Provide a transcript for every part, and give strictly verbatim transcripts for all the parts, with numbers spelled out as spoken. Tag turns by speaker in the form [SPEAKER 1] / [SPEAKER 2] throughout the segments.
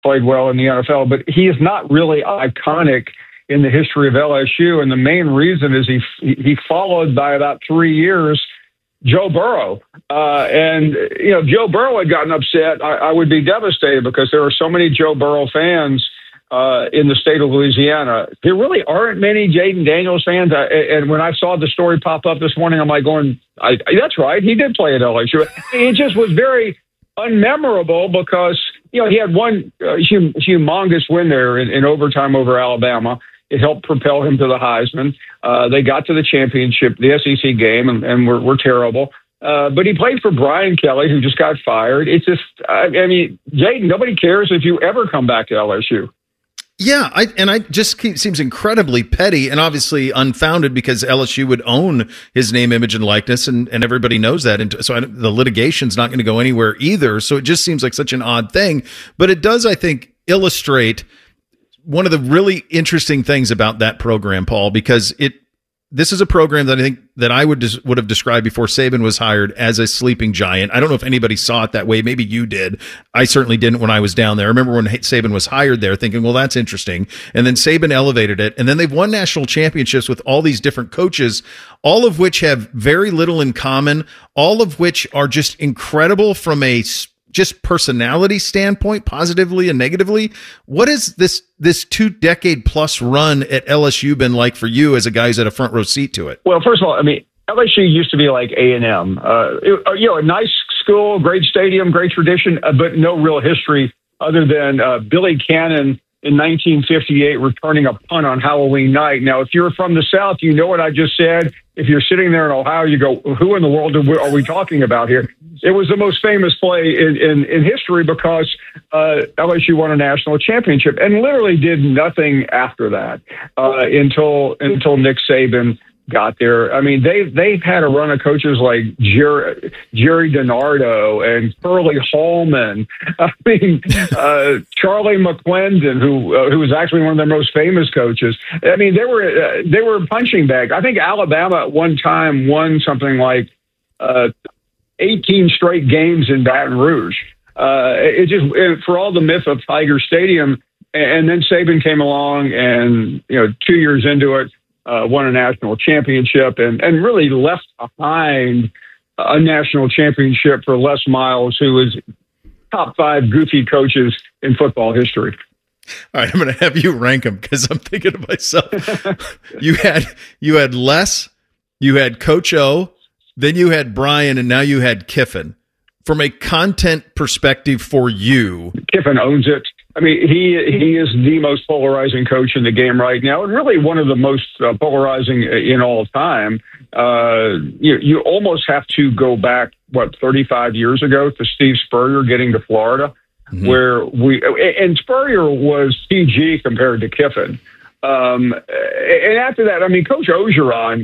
[SPEAKER 1] played well in the N F L, but he is not really iconic in the history of L S U. And the main reason is he he followed by about three years Joe Burrow. Uh, and, you know, if Joe Burrow had gotten upset, I, I would be devastated because there are so many Joe Burrow fans uh, in the state of Louisiana. There really aren't many Jayden Daniels fans. I, and when I saw the story pop up this morning, I'm like going, I, that's right, he did play at L S U. It just was very unmemorable because, you know, he had one uh, hum, humongous win there in, in overtime over Alabama. It helped propel him to the Heisman. Uh, they got to the championship, the S E C game, and, and were, were terrible. Uh, but he played for Brian Kelly, who just got fired. It's just, I, I mean, Jayden, nobody cares if you ever come back to L S U.
[SPEAKER 2] Yeah, I, and I just keep, seems incredibly petty and obviously unfounded because L S U would own his name, image, and likeness, and, and everybody knows that. And so I, the litigation's not going to go anywhere either. So it just seems like such an odd thing. But it does, I think, illustrate one of the really interesting things about that program, Paul, because it this is a program that I think that I would des- would have described before Saban was hired as a sleeping giant. I don't know if anybody saw it that way. Maybe you did. I certainly didn't when I was down there. I remember when Saban was hired there thinking, well, that's interesting. And then Saban elevated it. And then they've won national championships with all these different coaches, all of which have very little in common, all of which are just incredible from a just personality standpoint, positively and negatively. What has this this two decade plus run at L S U been like for you as a guy who's had a front row seat to it?
[SPEAKER 1] Well, first of all, I mean, L S U used to be like A and M. Uh, it, you know, a nice school, great stadium, great tradition, uh, but no real history other than uh, Billy Cannon in nineteen fifty-eight returning a punt on Halloween night. Now, if you're from the South, you know what I just said. If you're sitting there in Ohio, you go, who in the world are we, are we talking about here? It was the most famous play in, in, in history because uh, L S U won a national championship and literally did nothing after that uh, until until Nick Saban got there. I mean, they've, they've had a run of coaches like Jerry, Jerry DiNardo and Curly Holman. I mean, uh, Charlie McClendon, who uh, who was actually one of their most famous coaches. I mean, they were uh, they were punching bags. I think Alabama at one time won something like uh, eighteen straight games in Baton Rouge. Uh, it just it, for all the myth of Tiger Stadium, and then Saban came along, and you know, two years into it, Uh, won a national championship and, and really left behind a national championship for Les Miles, who is top five goofy coaches in football history.
[SPEAKER 2] All right, I'm going to have you rank them because I'm thinking to myself, you had you had Les, you had Coach O, then you had Brian, and now you had Kiffin. From a content perspective for you,
[SPEAKER 1] Kiffin owns it. I mean, he he is the most polarizing coach in the game right now, and really one of the most uh, polarizing in all time. Uh, you you almost have to go back, what, thirty-five years ago to Steve Spurrier getting to Florida, mm-hmm. where we and Spurrier was P G compared to Kiffin. Um, and after that, I mean, Coach Orgeron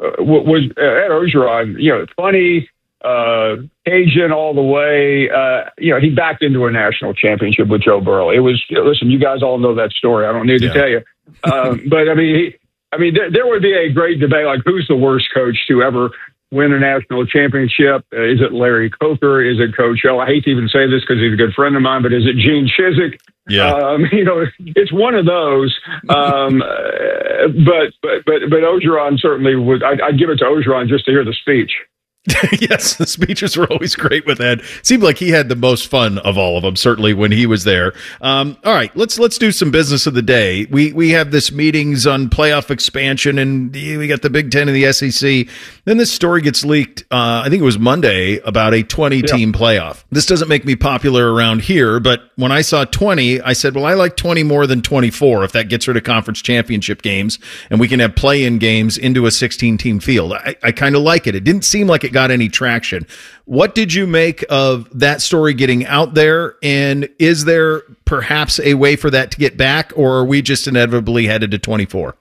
[SPEAKER 1] was uh, Ed Orgeron, you know, funny. Uh, Cajun all the way. Uh, you know, he backed into a national championship with Joe Burrow. It was, listen, you guys all know that story. I don't need to yeah. tell you. Um, but I mean, he, I mean, there, there would be a great debate, like who's the worst coach to ever win a national championship? Uh, is it Larry Coker? Is it Coach O? I hate to even say this because he's a good friend of mine, but is it Gene Chizik?
[SPEAKER 2] Yeah.
[SPEAKER 1] Um, you know, it's one of those. Um, uh, but, but, but, but Orgeron certainly would, I'd, I'd give it to Orgeron just to hear the speech.
[SPEAKER 2] Yes, the speeches were always great with Ed. Seemed like he had the most fun of all of them, certainly when he was there. Um, all right, let's let's do some business of the day. We we have this meetings on playoff expansion, and we got the Big Ten and the S E C. Then this story gets leaked, uh, I think it was Monday, about a twenty-team yeah. playoff. This doesn't make me popular around here, but when I saw twenty, I said, well, I like twenty more than twenty-four if that gets rid of conference championship games, and we can have play-in games into a sixteen-team field. I, I kind of like it. It didn't seem like it got any traction. What did you make of that story getting out there? And is there perhaps a way for that to get back, or are we just inevitably headed to twenty-four?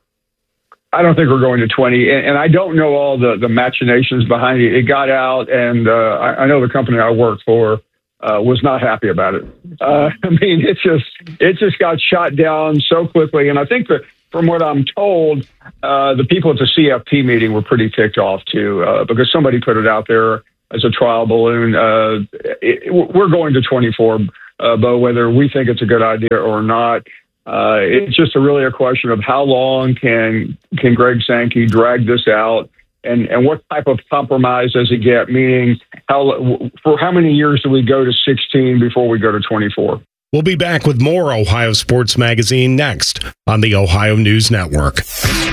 [SPEAKER 1] I don't think we're going to twenty, and, and I don't know all the, the machinations behind it. It got out, and uh, I, I know the company I work for uh, was not happy about it. Uh, I mean, it just it just got shot down so quickly, and I think that from what I'm told, uh, the people at the C F P meeting were pretty ticked off too, uh, because somebody put it out there as a trial balloon. Uh, it, we're going to twenty-four, uh, Bo, whether we think it's a good idea or not. Uh, it's just a really a question of how long can can Greg Sankey drag this out, and, and what type of compromise does he get? Meaning, how for how many years do we go to sixteen before we go to twenty-four?
[SPEAKER 3] We'll be back with more Ohio Sports Magazine next on the Ohio News Network.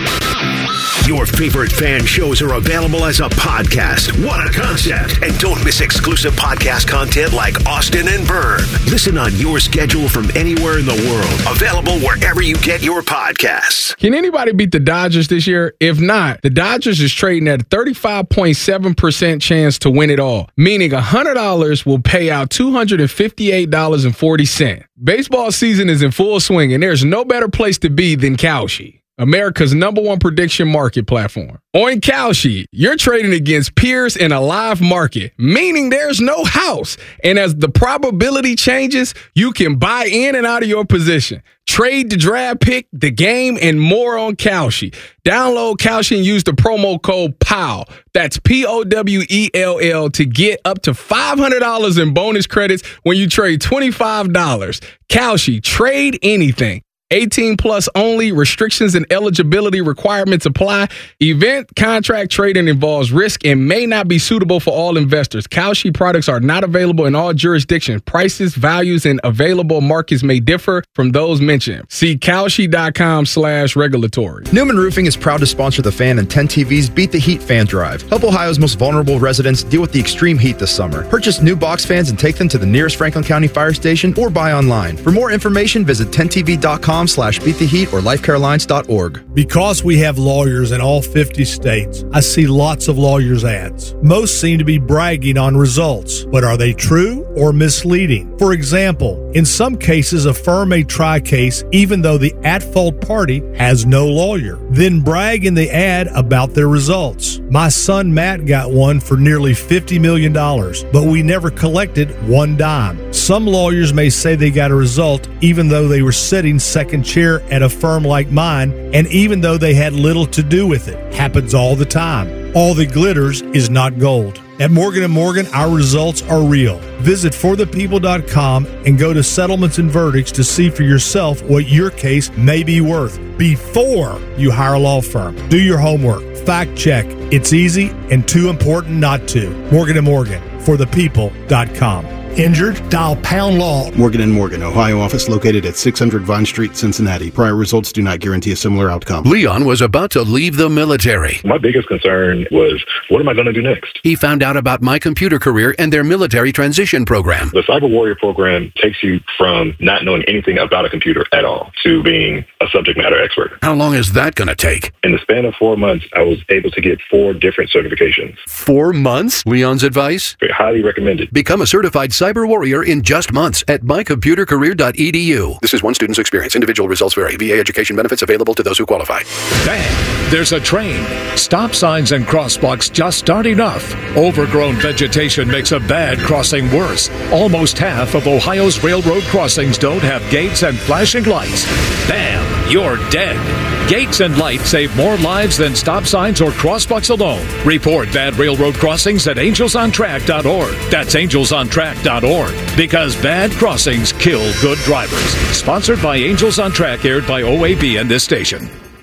[SPEAKER 4] Your favorite fan shows are available as a podcast. What a concept. And don't miss exclusive podcast content like Austin and Byrne. Listen on your schedule from anywhere in the world. Available wherever you get your podcasts.
[SPEAKER 5] Can anybody beat the Dodgers this year? If not, the Dodgers is trading at a thirty-five point seven percent chance to win it all, meaning one hundred dollars will pay out two hundred fifty-eight dollars and forty cents. Baseball season is in full swing, and there's no better place to be than Kalshi, America's number one prediction market platform. On Kalshi, you're trading against peers in a live market, meaning there's no house. And as the probability changes, you can buy in and out of your position. Trade the draft pick, the game, and more on Kalshi. Download Kalshi and use the promo code P O W. That's P O W E L L to get up to five hundred dollars in bonus credits when you trade twenty-five dollars. Kalshi, trade anything. eighteen plus only. Restrictions and eligibility requirements apply. Event contract trading involves risk and may not be suitable for all investors. Kalshi products are not available in all jurisdictions. Prices, values, and available markets may differ from those mentioned. See Kalshi.com slash regulatory.
[SPEAKER 6] Newman Roofing is proud to sponsor The Fan and ten T V's Beat the Heat Fan Drive. Help Ohio's most vulnerable residents deal with the extreme heat this summer. Purchase new box fans and take them to the nearest Franklin County Fire Station or buy online. For more information, visit ten T V dot com slash beat the heat or life care alliance dot org.
[SPEAKER 7] Because we have lawyers in all fifty states, I see lots of lawyers' ads. Most seem to be bragging on results, but are they true or misleading? For example, in some cases, a firm may try a case even though the at-fault party has no lawyer, then brag in the ad about their results. My son Matt got one for nearly fifty million dollars, but we never collected one dime. Some lawyers may say they got a result even though they were sitting second chair at a firm like mine, and even though they had little to do with it. Happens all the time. All that glitters is not gold. At Morgan and Morgan, our results are real. Visit for the people dot com and go to settlements and verdicts to see for yourself what your case may be worth before you hire a law firm. Do your homework. Fact check. It's easy and too important not to. Morgan and Morgan, for the people dot com. Injured? Dial pound law.
[SPEAKER 8] Morgan and Morgan, Ohio office located at six hundred Vine Street, Cincinnati. Prior results do not guarantee a similar outcome.
[SPEAKER 4] Leon was about to leave the military.
[SPEAKER 9] My biggest concern was, what am I going to do next?
[SPEAKER 4] He found out about My Computer Career and their military transition program.
[SPEAKER 9] The Cyber Warrior program takes you from not knowing anything about a computer at all to being a subject matter expert.
[SPEAKER 4] How long is that going to take?
[SPEAKER 9] In the span of four months, I was able to get four different certifications.
[SPEAKER 4] Four months? Leon's advice?
[SPEAKER 9] Highly recommended.
[SPEAKER 4] Become a certified Cyber Warrior in just months at my computer career dot e d u. This is one student's experience. Individual results vary. V A education benefits available to those who qualify.
[SPEAKER 10] Bang! There's a train. Stop signs and crosswalks just aren't enough. Overgrown vegetation makes a bad crossing worse. Almost half of Ohio's railroad crossings don't have gates and flashing lights. Bam! You're dead. Gates and lights save more lives than stop signs or crosswalks alone. Report bad railroad crossings at angels on track dot org. That's angels on track dot org. Because bad crossings kill good drivers. Sponsored by Angels on Track, aired by O A B and this station.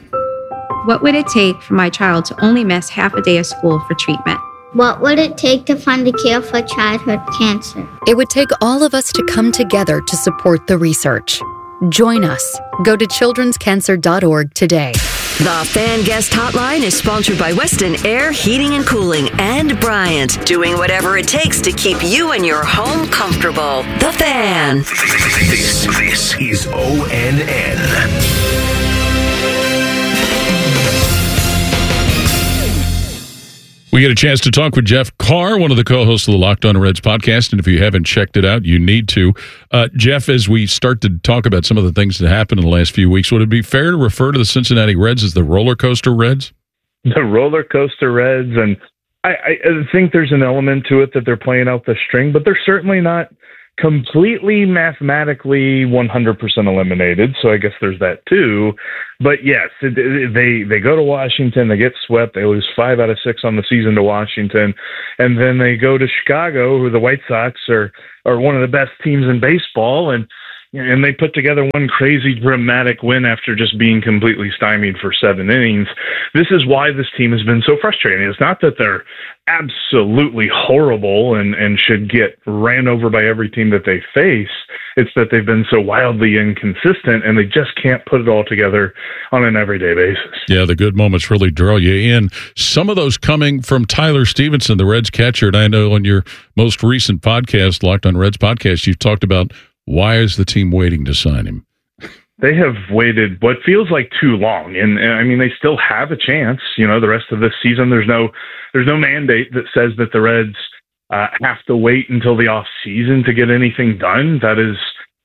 [SPEAKER 11] What would it take for my child to only miss half a day of school for treatment?
[SPEAKER 12] What would it take to find a cure for childhood cancer?
[SPEAKER 13] It would take all of us to come together to support the research. Join us. Go to children's cancer dot org today.
[SPEAKER 14] The Fan Guest Hotline is sponsored by Weston Air Heating and Cooling and Bryant, doing whatever it takes to keep you and your home comfortable. The Fan.
[SPEAKER 4] This, this is O N N.
[SPEAKER 15] We get a chance to talk with Jeff Carr, one of the co-hosts of the Locked On Reds podcast, and if you haven't checked it out, you need to. Uh, Jeff, as we start to talk about some of the things that happened in the last few weeks, would it be fair to refer to the Cincinnati Reds as the roller coaster Reds?
[SPEAKER 16] The roller coaster Reds, and I, I think there's an element to it that they're playing out the string, but they're certainly not completely mathematically one hundred percent eliminated. So I guess there's that too. But yes, it, it, they they go to Washington, they get swept, they lose five out of six on the season to Washington, and then they go to Chicago, who the White Sox are are one of the best teams in baseball, and and they put together one crazy dramatic win after just being completely stymied for seven innings. This is why this team has been so frustrating. It's not that they're absolutely horrible and, and should get ran over by every team that they face. It's that they've been so wildly inconsistent and they just can't put it all together on an everyday basis.
[SPEAKER 15] Yeah, the good moments really draw you in. Some of those coming from Tyler Stevenson, the Reds catcher. And I know on your most recent podcast, Locked on Reds podcast, you've talked about why is the team waiting to sign him?
[SPEAKER 16] They have waited what feels like too long. And, and I mean, they still have a chance. You know, the rest of this season, there's no there's no mandate that says that the Reds uh, have to wait until the off season to get anything done. That is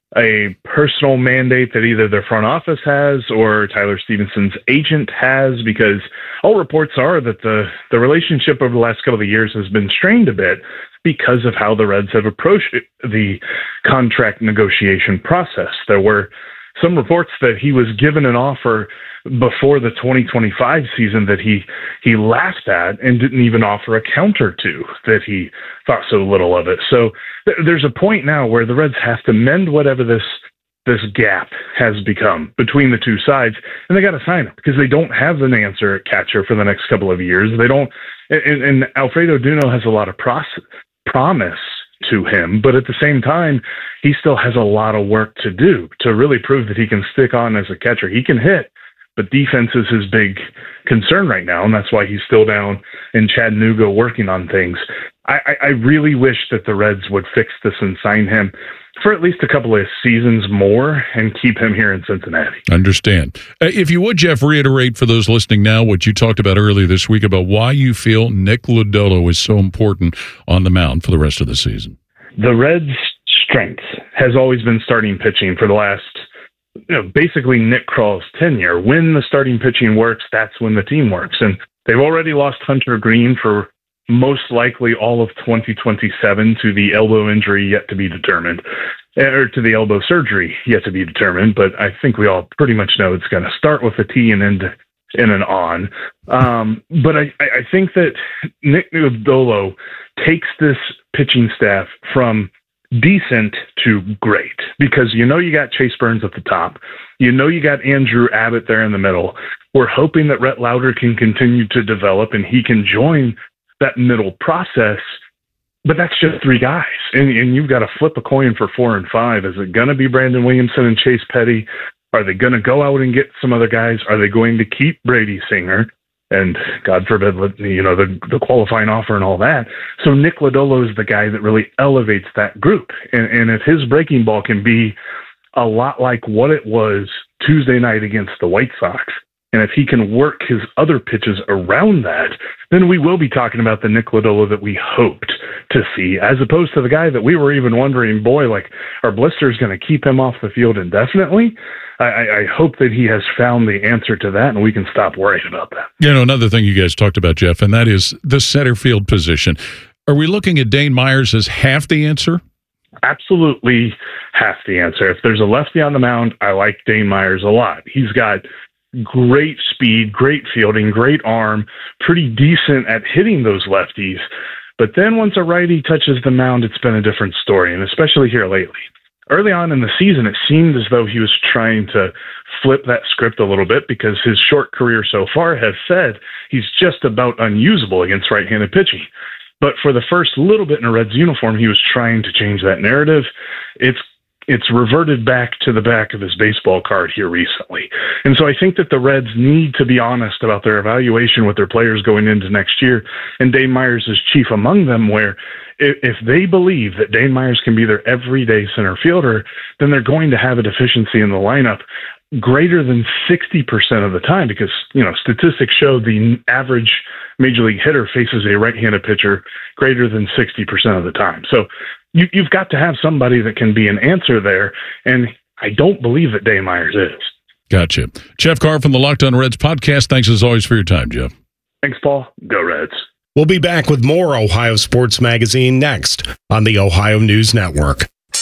[SPEAKER 16] a personal mandate that either their front office has or Tyler Stevenson's agent has, because all reports are that the, the relationship over the last couple of years has been strained a bit because of how the Reds have approached the contract negotiation process. There were some reports that he was given an offer before the twenty twenty-five season that he he laughed at and didn't even offer a counter to, that he thought so little of it. So th- there's a point now where the Reds have to mend whatever this this gap has become between the two sides, and they got to sign him because they don't have an answer at catcher for the next couple of years. They don't, and, and Alfredo Duno has a lot of pros, promise to him, but at the same time, he still has a lot of work to do to really prove that he can stick on as a catcher. He can hit, but defense is his big concern right now, and that's why he's still down in Chattanooga working on things. I, I, I really wish that the Reds would fix this and sign him for at least a couple of seasons more and keep him here in Cincinnati.
[SPEAKER 15] Understand. Uh, if you would, Jeff, reiterate for those listening now what you talked about earlier this week about why you feel Nick Lodolo is so important on the mound for the rest of the season.
[SPEAKER 16] The Reds' strength has always been starting pitching for the last, you know, basically Nick Kral's tenure. When the starting pitching works, that's when the team works. And they've already lost Hunter Green for most likely all of twenty twenty-seven to the elbow injury yet to be determined, or to the elbow surgery yet to be determined. But I think we all pretty much know it's going to start with a T and end in an on. Um, but I, I think that Nick Lodolo takes this pitching staff from decent to great, because you know you got Chase Burns at the top. You know you got Andrew Abbott there in the middle. We're hoping that Rhett Lauder can continue to develop and he can join that middle process, but that's just three guys. And, and you've got to flip a coin for four and five. Is it going to be Brandon Williamson and Chase Petty? Are they going to go out and get some other guys? Are they going to keep Brady Singer? And God forbid, you know, the, the qualifying offer and all that. So Nick Lodolo is the guy that really elevates that group. And, and if his breaking ball can be a lot like what it was Tuesday night against the White Sox, and if he can work his other pitches around that, then we will be talking about the Nick Lodolo that we hoped to see, as opposed to the guy that we were even wondering, boy, like, are blisters going to keep him off the field indefinitely? I, I hope that he has found the answer to that, and we can stop worrying about that.
[SPEAKER 15] You know, another thing you guys talked about, Jeff, and that is the center field position. Are we looking at Dane Myers as half the answer?
[SPEAKER 16] Absolutely half the answer. If there's a lefty on the mound, I like Dane Myers a lot. He's got great speed, great fielding, great arm, pretty decent at hitting those lefties. But then once a righty touches the mound, it's been a different story, and especially here lately. Early on in the season, it seemed as though he was trying to flip that script a little bit, because his short career so far has said he's just about unusable against right-handed pitching. But for the first little bit in a Reds uniform, he was trying to change that narrative. It's It's reverted back to the back of his baseball card here recently. And so I think that the Reds need to be honest about their evaluation with their players going into next year. And Dane Myers is chief among them, where if, if they believe that Dane Myers can be their everyday center fielder, then they're going to have a deficiency in the lineup greater than sixty percent of the time, because, you know, statistics show the average major league hitter faces a right-handed pitcher greater than sixty percent of the time. So you, you've got to have somebody that can be an answer there, and I don't believe that Dane Myers is.
[SPEAKER 15] Gotcha. Jeff Carr from the Locked on Reds podcast. Thanks as always for your time, Jeff.
[SPEAKER 16] Thanks, Paul. Go Reds.
[SPEAKER 3] We'll be back with more Ohio Sports Magazine next on the Ohio News Network.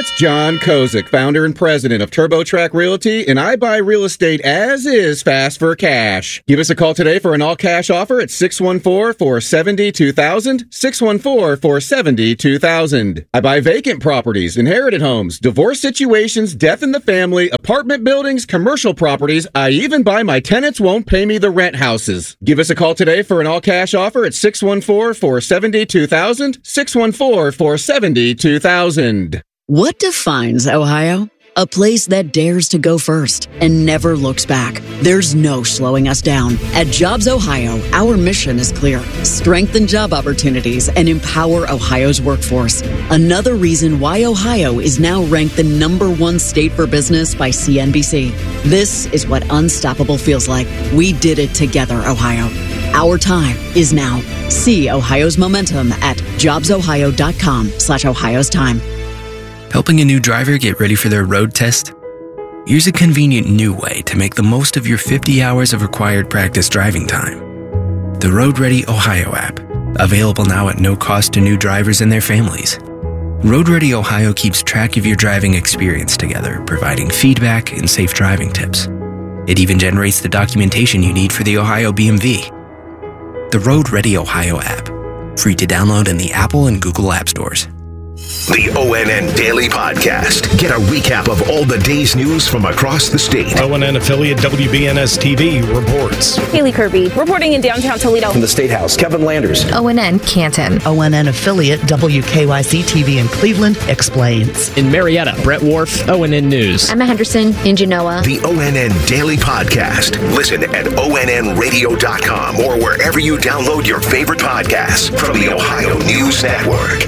[SPEAKER 17] it's John Kozik, founder and president of TurboTrack Realty, and I buy real estate as is fast for cash. Give us a call today for an all-cash offer at six one four, four seven zero, two thousand, six one four, four seven zero, two thousand. I buy vacant properties, inherited homes, divorce situations, death in the family, apartment buildings, commercial properties. I even buy my tenants won't pay me the rent houses. Give us a call today for an all-cash offer at six one four, four seven zero, two thousand, six one four, four seven zero, two thousand.
[SPEAKER 18] What defines Ohio? A place that dares to go first and never looks back. There's no slowing us down. At Jobs Ohio, our mission is clear. Strengthen job opportunities and empower Ohio's workforce. Another reason why Ohio is now ranked the number one state for business by C N B C. This is what unstoppable feels like. We did it together, Ohio. Our time is now. See Ohio's momentum at jobsohio.com slash Ohio's time.
[SPEAKER 19] Helping a new driver get ready for their road test? Here's a convenient new way to make the most of your fifty hours of required practice driving time. The Road Ready Ohio app, available now at no cost to new drivers and their families. Road Ready Ohio keeps track of your driving experience together, providing feedback and safe driving tips. It even generates the documentation you need for the Ohio B M V. The Road Ready Ohio app, free to download in the Apple and Google App Stores.
[SPEAKER 4] The O N N Daily Podcast. Get a recap of all the day's news from across the state.
[SPEAKER 3] O N N affiliate W B N S T V reports.
[SPEAKER 20] Haley Kirby reporting in downtown Toledo.
[SPEAKER 21] From the State House, Kevin Landers.
[SPEAKER 22] O N N Canton.
[SPEAKER 23] O N N affiliate W K Y C T V in Cleveland explains.
[SPEAKER 24] In Marietta, Brett Wharf, O N N News.
[SPEAKER 22] Emma Henderson in Genoa.
[SPEAKER 4] The O N N Daily Podcast. Listen at O N N radio dot com or wherever you download your favorite podcasts from the Ohio News Network.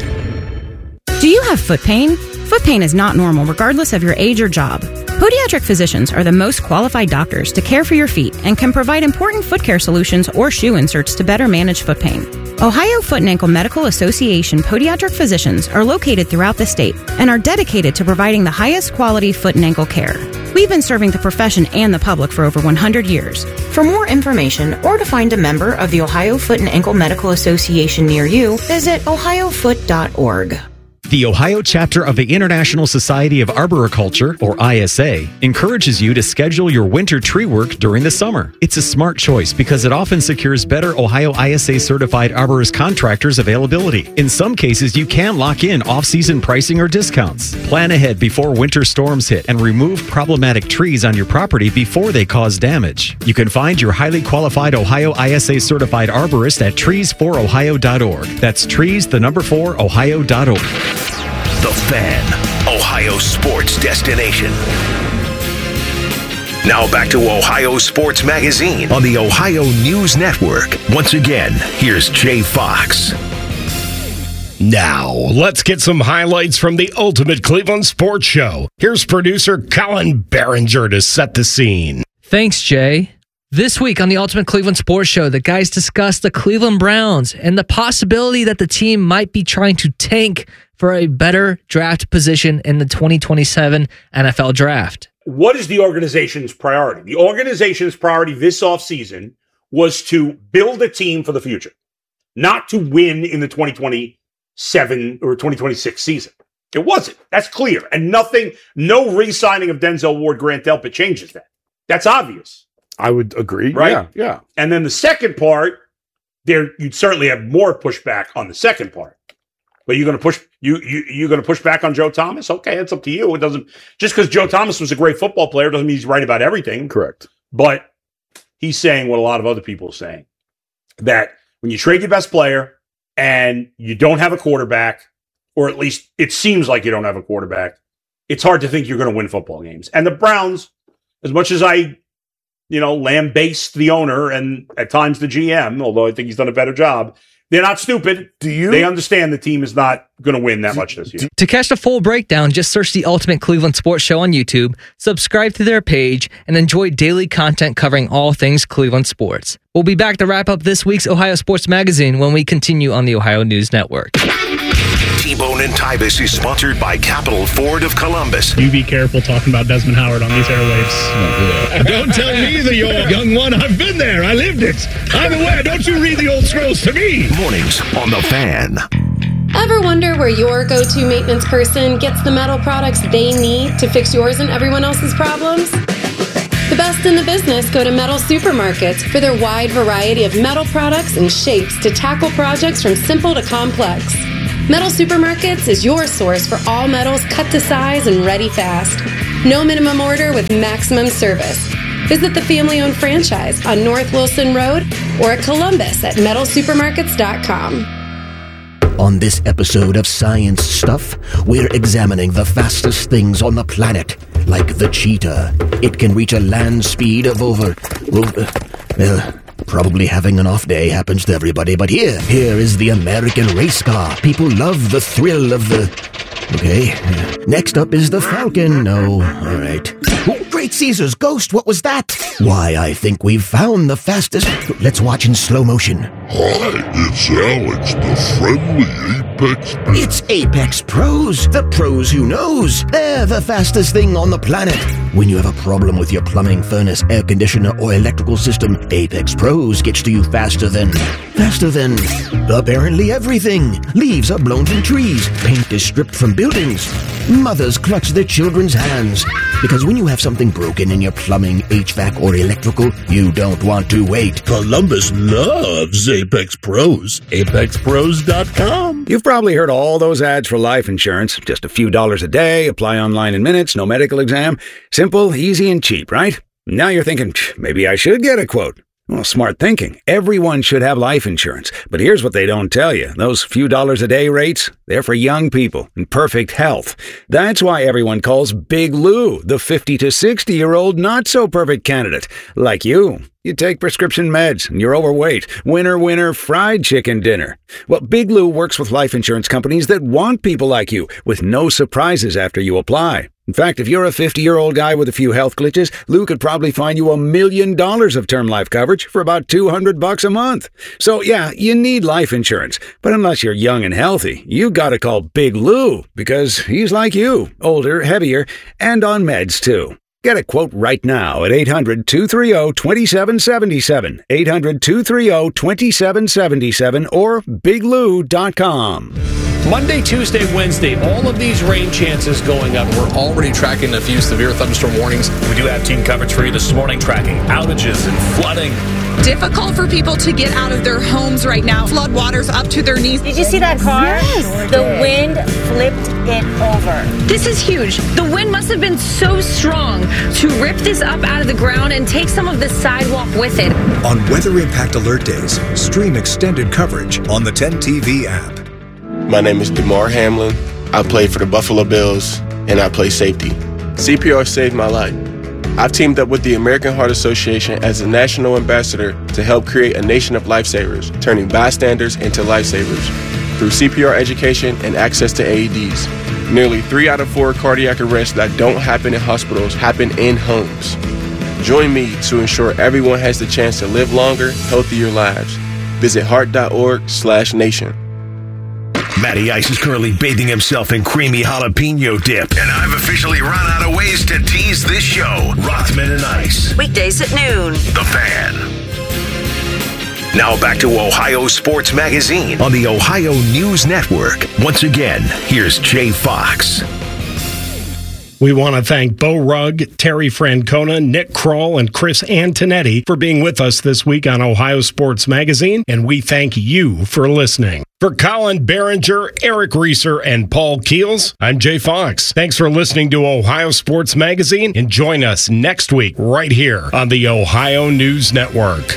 [SPEAKER 25] Do you have foot pain? Foot pain is not normal regardless of your age or job. Podiatric physicians are the most qualified doctors to care for your feet and can provide important foot care solutions or shoe inserts to better manage foot pain. Ohio Foot and Ankle Medical Association podiatric physicians are located throughout the state and are dedicated to providing the highest quality foot and ankle care. We've been serving the profession and the public for over one hundred years. For more information or to find a member of the Ohio Foot and Ankle Medical Association near you, visit ohio foot dot org.
[SPEAKER 26] The Ohio chapter of the International Society of Arboriculture, or I S A, encourages you to schedule your winter tree work during the summer. It's a smart choice because it often secures better Ohio I S A certified arborist contractors availability. In some cases, you can lock in off-season pricing or discounts. Plan ahead before winter storms hit and remove problematic trees on your property before they cause damage. You can find your highly qualified Ohio I S A certified arborist at trees for ohio dot org. That's trees, the number four, ohio dot org.
[SPEAKER 4] The Fan, Ohio sports destination. Now back to Ohio Sports Magazine on the Ohio News Network. Once again, here's Jay Fox.
[SPEAKER 3] Now, let's get some highlights from the Ultimate Cleveland Sports Show. Here's producer Colin Behringer to set the scene.
[SPEAKER 27] Thanks, Jay. This week on the Ultimate Cleveland Sports Show, the guys discuss the Cleveland Browns and the possibility that the team might be trying to tank for a better draft position in the twenty twenty-seven N F L Draft.
[SPEAKER 28] What is the organization's priority? The organization's priority this offseason was to build a team for the future, not to win in the twenty twenty-seven or twenty twenty-six season. It wasn't. That's clear. And nothing, no re-signing of Denzel Ward, Grant Delpit changes that. That's obvious.
[SPEAKER 29] I would agree.
[SPEAKER 28] Right?
[SPEAKER 29] Yeah, yeah.
[SPEAKER 28] And then the second part, there you'd certainly have more pushback on the second part. But you're going to push you you you're going to push back on Joe Thomas? Okay, it's up to you. It doesn't just because Joe Thomas was a great football player doesn't mean he's right about everything.
[SPEAKER 29] Correct.
[SPEAKER 28] But he's saying what a lot of other people are saying, that when you trade your best player and you don't have a quarterback, or at least it seems like you don't have a quarterback, it's hard to think you're going to win football games. And the Browns, as much as I, you know, lambaste the owner and at times the G M, although I think he's done a better job, they're not stupid.
[SPEAKER 29] Do you?
[SPEAKER 28] They understand the team is not going to win that much this year.
[SPEAKER 27] To catch the full breakdown, just search the Ultimate Cleveland Sports Show on YouTube, subscribe to their page, and enjoy daily content covering all things Cleveland sports. We'll be back to wrap up this week's Ohio Sports Magazine when we continue on the Ohio News Network.
[SPEAKER 4] T-Bone and Tybus is sponsored by Capital Ford of Columbus.
[SPEAKER 30] You be careful talking about Desmond Howard on these airwaves.
[SPEAKER 3] Don't tell me the young one. I've been there. I lived it. I'm aware. Don't you read the old scrolls to me.
[SPEAKER 4] Mornings on The Fan.
[SPEAKER 1] Ever wonder where your go-to maintenance person gets the metal products they need to fix yours and everyone else's problems? The best in the business go to Metal Supermarkets for their wide variety of metal products and shapes to tackle projects from simple to complex. Metal Supermarkets is your source for all metals cut to size and ready fast. No minimum order with maximum service. Visit the family-owned franchise on North Wilson Road or at Columbus at metal supermarkets dot com.
[SPEAKER 2] On this episode of Science Stuff, we're examining the fastest things on the planet, like the cheetah. It can reach a land speed of over... over well, probably having an off day happens to everybody, but here, here is the American race car. People love the thrill of the... Okay. Next up is the Falcon. No, all right. Oh, Great Caesar's ghost, what was that? Why, I think we've found the fastest... Let's watch in slow motion.
[SPEAKER 5] Hi, it's Alex, the friendly Apex Pro.
[SPEAKER 2] It's Apex Pros, the pros who knows. They're the fastest thing on the planet. When you have a problem with your plumbing, furnace, air conditioner, or electrical system, Apex Pros gets to you faster than... Faster than... apparently everything. Leaves are blown from trees. Paint is stripped from buildings. Mothers clutch their children's hands. Because when you have something broken in your plumbing, H V A C, or electrical, you don't want to wait.
[SPEAKER 5] Columbus loves Apex Pros. Apex Pros dot com.
[SPEAKER 6] You've probably heard all those ads for life insurance. Just a few dollars a day, apply online in minutes, no medical exam. Simple, easy, and cheap, right? Now you're thinking, maybe I should get a quote. Well, smart thinking. Everyone should have life insurance. But here's what they don't tell you. Those few dollars a day rates, they're for young people in perfect health. That's why everyone calls Big Lou the fifty to sixty-year-old not-so-perfect candidate. Like you. You take prescription meds, and you're overweight. Winner, winner, fried chicken dinner. Well, Big Lou works with life insurance companies that want people like you, with no surprises after you apply. In fact, if you're a fifty-year-old guy with a few health glitches, Lou could probably find you a million dollars of term life coverage for about two hundred bucks a month. So yeah, you need life insurance. But unless you're young and healthy, you gotta call Big Lou, because he's like you, older, heavier, and on meds too. Get a quote right now at eight hundred, two three zero, two seven seven seven, eight hundred, two three zero, two seven seven seven, or big lou dot com.
[SPEAKER 7] Monday, Tuesday, Wednesday, all of these rain chances going up. We're already tracking a few severe thunderstorm warnings.
[SPEAKER 8] We do have team coverage for you this morning, tracking outages and flooding.
[SPEAKER 9] Difficult for people to get out of their homes right now. Flood waters up to their knees.
[SPEAKER 10] Did you see that car? Yes. The wind flipped it over.
[SPEAKER 9] This is huge. The wind must have been so strong to rip this up out of the ground and take some of the sidewalk with it.
[SPEAKER 21] On Weather Impact Alert Days, stream extended coverage on the ten T V app.
[SPEAKER 29] My name is DeMar Hamlin. I play for the Buffalo Bills, and I play safety. C P R saved my life. I've teamed up with the American Heart Association as a national ambassador to help create a nation of lifesavers, turning bystanders into lifesavers through C P R education and access to A E Ds. Nearly three out of four cardiac arrests that don't happen in hospitals happen in homes. Join me to ensure everyone has the chance to live longer, healthier lives. Visit heart.org slash nation.
[SPEAKER 4] Matty Ice is currently bathing himself in creamy jalapeno dip. And I've officially run out of ways to tease this show. Rothman and Ice.
[SPEAKER 14] Weekdays at noon.
[SPEAKER 4] The Fan. Now back to Ohio Sports Magazine on the Ohio News Network. Once again, here's Jay Fox.
[SPEAKER 3] We want to thank Bo Rugg, Terry Francona, Nick Kroll, and Chris Antonetti for being with us this week on Ohio Sports Magazine, and we thank you for listening. For Colin Behringer, Eric Reeser, and Paul Keels, I'm Jay Fox. Thanks for listening to Ohio Sports Magazine, and join us next week right here on the Ohio News Network.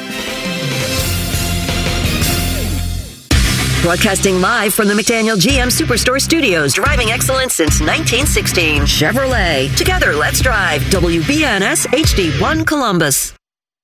[SPEAKER 14] Broadcasting live from the McDaniel G M Superstore Studios, driving excellence since nineteen sixteen. Chevrolet. Together, let's drive. W B N S H D one Columbus.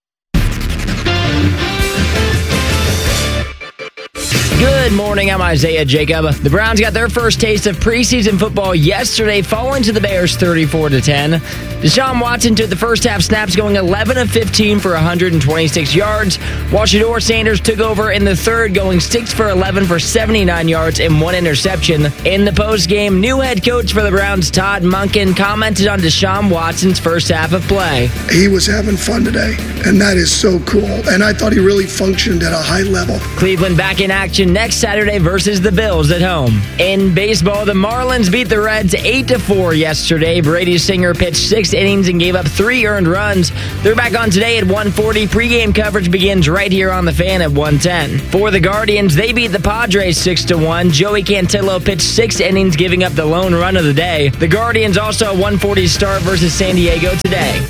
[SPEAKER 24] Good morning, I'm Isaiah Jacob. The Browns got their first taste of preseason football yesterday, falling to the Bears thirty-four to ten. Deshaun Watson took the first half snaps, going eleven of fifteen for one hundred twenty-six yards, while Shedeur Sanders took over in the third, going six for eleven for seventy-nine yards and one interception. In the postgame, new head coach for the Browns, Todd Monken, commented on Deshaun Watson's first half of play.
[SPEAKER 31] He was having fun today, and that is so cool. And I thought he really functioned at a high level.
[SPEAKER 24] Cleveland back in action action next Saturday versus the Bills at home. In baseball, the Marlins beat the Reds eight to four yesterday. Brady Singer pitched six innings and gave up three earned runs. They're back on today at one forty. Pre-game coverage begins right here on The Fan at one ten. For the Guardians, they beat the Padres six to one. Joey Cantillo pitched six innings, giving up the lone run of the day. The Guardians also a one forty start versus San Diego today.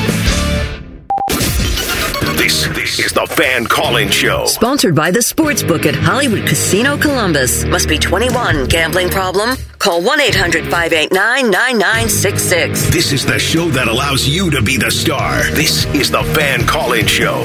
[SPEAKER 4] This, this is the Fan Call-In Show.
[SPEAKER 14] Sponsored by the Sportsbook at Hollywood Casino Columbus. Must be twenty-one. Gambling problem? Call one eight hundred five eight nine nine nine six six.
[SPEAKER 4] This is the show that allows you to be the star. This is the Fan Call-In Show.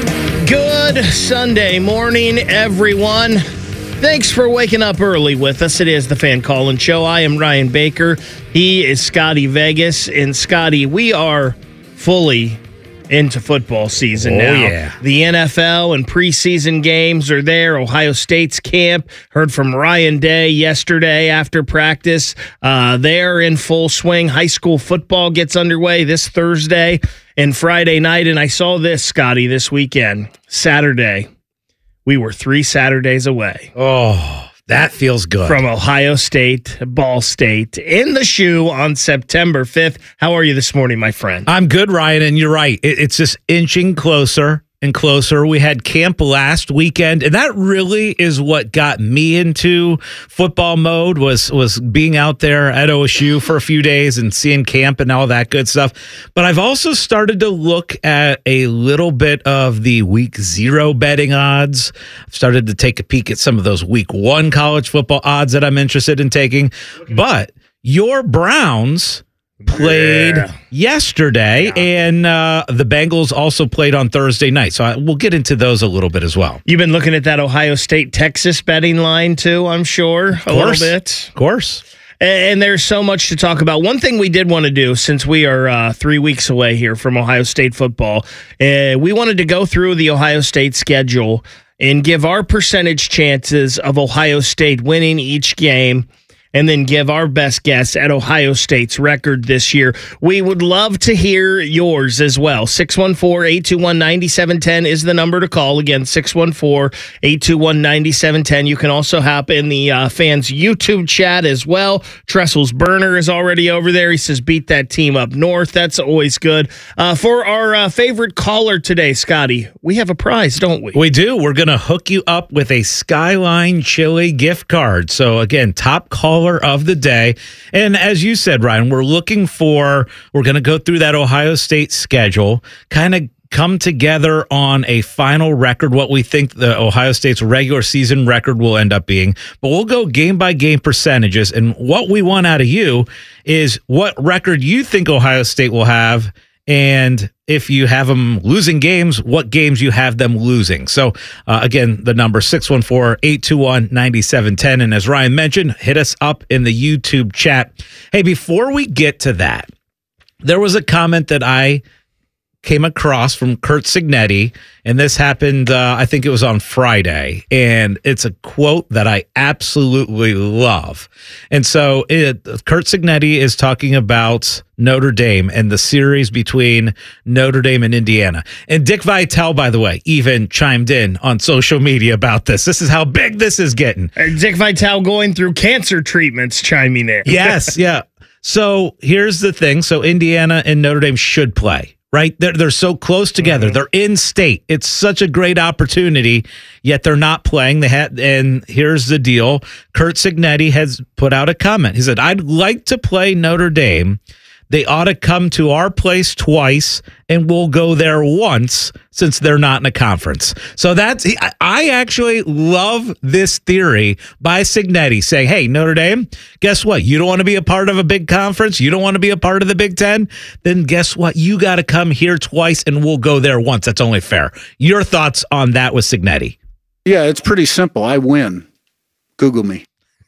[SPEAKER 11] Good Sunday morning, everyone. Thanks for waking up early with us. It is the Fan Call-In Show. I am Ryan Baker. He is Scotty Vegas. And Scotty, we are fully into football season
[SPEAKER 12] oh,
[SPEAKER 11] now.
[SPEAKER 12] Yeah.
[SPEAKER 11] The N F L and preseason games are there. Ohio State's camp. Heard from Ryan Day yesterday after practice. Uh, they're in full swing. High school football gets underway this Thursday and Friday night. And I saw this, Scotty, this weekend. Saturday. We were three Saturdays away.
[SPEAKER 12] Oh, that feels good.
[SPEAKER 11] From Ohio State, Ball State, in the shoe on September fifth. How are you this morning, my friend?
[SPEAKER 12] I'm good, Ryan, and you're right. It, it's just inching closer and closer. We had camp last weekend, and that really is what got me into football mode, was was being out there at O S U for a few days and seeing camp and all that good stuff. But I've also started to look at a little bit of the week zero betting odds. I've started to take a peek at some of those week one college football odds that I'm interested in taking. But your Browns played
[SPEAKER 11] yeah.
[SPEAKER 12] yesterday, yeah. and uh, the Bengals also played on Thursday night. So I, we'll get into those a little bit as well.
[SPEAKER 11] You've been looking at that Ohio State-Texas betting line, too, I'm sure, a little bit.
[SPEAKER 12] Of course.
[SPEAKER 11] And there's so much to talk about. One thing we did want to do, since we are uh, three weeks away here from Ohio State football, uh, we wanted to go through the Ohio State schedule and give our percentage chances of Ohio State winning each game, and then give our best guess at Ohio State's record this year. We would love to hear yours as well. six one four, eight two one, nine seven one zero is the number to call. Again, six one four, eight two one, nine seven one zero. You can also hop in the uh, fans' YouTube chat as well. Tressel's Burner is already over there. He says, beat that team up north. That's always good. Uh, for our uh, favorite caller today, Scotty, we have a prize, don't we?
[SPEAKER 12] We do. We're going to hook you up with a Skyline Chili gift card. So, again, top caller of the day. And as you said, Ryan, we're looking for, we're going to go through that Ohio State schedule, kind of come together on a final record, what we think the Ohio State's regular season record will end up being. But we'll go game by game percentages. And what we want out of you is what record you think Ohio State will have. And if you have them losing games, what games you have them losing. So, uh, again, the number six one four, eight two one, nine seven one zero. And as Ryan mentioned, hit us up in the YouTube chat. Hey, before we get to that, there was a comment that I came across from Curt Cignetti, and this happened, uh, I think it was on Friday, and it's a quote that I absolutely love. And so it, Curt Cignetti is talking about Notre Dame and the series between Notre Dame and Indiana. And Dick Vitale, by the way, even chimed in on social media about this. This is how big this is getting.
[SPEAKER 11] And Dick Vitale going through cancer treatments chiming in.
[SPEAKER 12] Yes, yeah. So here's the thing. So Indiana and Notre Dame should play. Right? They're, they're so close together. Mm-hmm. They're in state. It's such a great opportunity, yet they're not playing. They had, and here's the deal. Curt Cignetti has put out a comment. He said, I'd like to play Notre Dame. They ought to come to our place twice, and we'll go there once since they're not in a conference. So that's, I actually love this theory by Cignetti saying, hey, Notre Dame, guess what? You don't want to be a part of a big conference? You don't want to be a part of the Big Ten? Then guess what? You got to come here twice, and we'll go there once. That's only fair. Your thoughts on that with Cignetti?
[SPEAKER 13] Yeah, it's pretty simple. I win. Google me.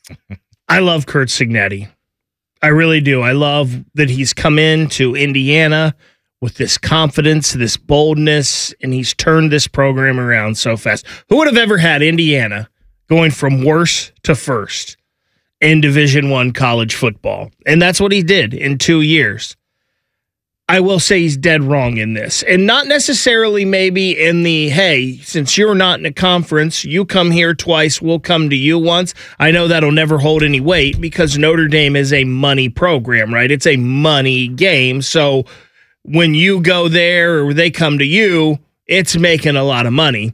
[SPEAKER 11] I love Curt Cignetti. I really do. I love that he's come into Indiana with this confidence, this boldness, and he's turned this program around so fast. Who would have ever had Indiana going from worst to first in Division One college football? And that's what he did in two years. I will say he's dead wrong in this. And not necessarily maybe in the, hey, since you're not in a conference, you come here twice, we'll come to you once. I know that'll never hold any weight because Notre Dame is a money program, right? It's a money game. So when you go there or they come to you, it's making a lot of money.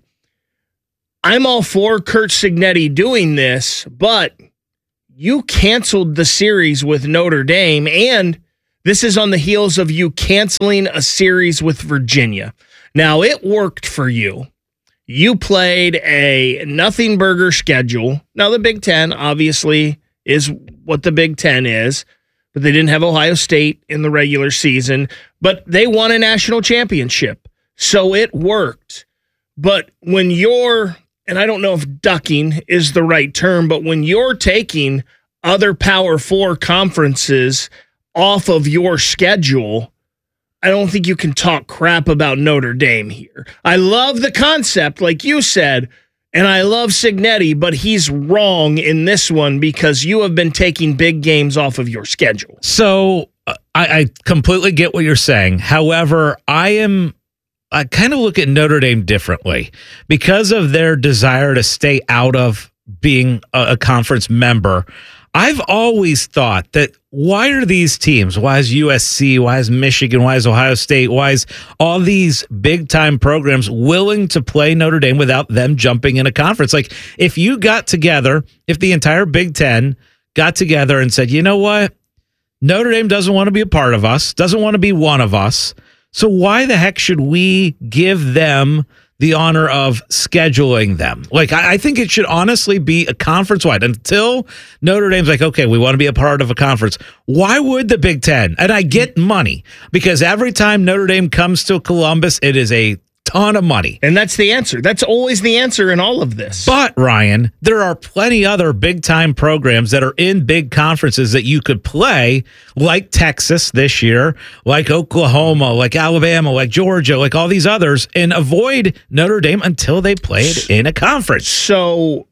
[SPEAKER 11] I'm all for Curt Cignetti doing this, but you canceled the series with Notre Dame, and this is on the heels of you canceling a series with Virginia. Now, it worked for you. You played a nothing burger schedule. Now, the Big Ten, obviously, is what the Big Ten is, but they didn't have Ohio State in the regular season, but they won a national championship, so it worked. But when you're, and I don't know if ducking is the right term, but when you're taking other Power Four conferences off of your schedule, I don't think you can talk crap about Notre Dame here. I love the concept, like you said, and I love Cignetti, but he's wrong in this one because you have been taking big games off of your schedule.
[SPEAKER 12] So uh, I, I completely get what you're saying. However, I am I kind of look at Notre Dame differently because of their desire to stay out of being a, a conference member. I've always thought that why are these teams, why is U S C, why is Michigan, why is Ohio State, why is all these big-time programs willing to play Notre Dame without them jumping in a conference? Like, if you got together, if the entire Big Ten got together and said, you know what, Notre Dame doesn't want to be a part of us, doesn't want to be one of us, so why the heck should we give them the honor of scheduling them? Like, I, I think it should honestly be a conference-wide. Until Notre Dame's like, okay, we want to be a part of a conference. Why would the Big Ten? And I get money, because every time Notre Dame comes to Columbus, it is a ton of money.
[SPEAKER 11] And that's the answer. That's always the answer in all of this.
[SPEAKER 12] But, Ryan, there are plenty other big-time programs that are in big conferences that you could play, like Texas this year, like Oklahoma, like Alabama, like Georgia, like all these others, and avoid Notre Dame until they played in a conference.
[SPEAKER 11] So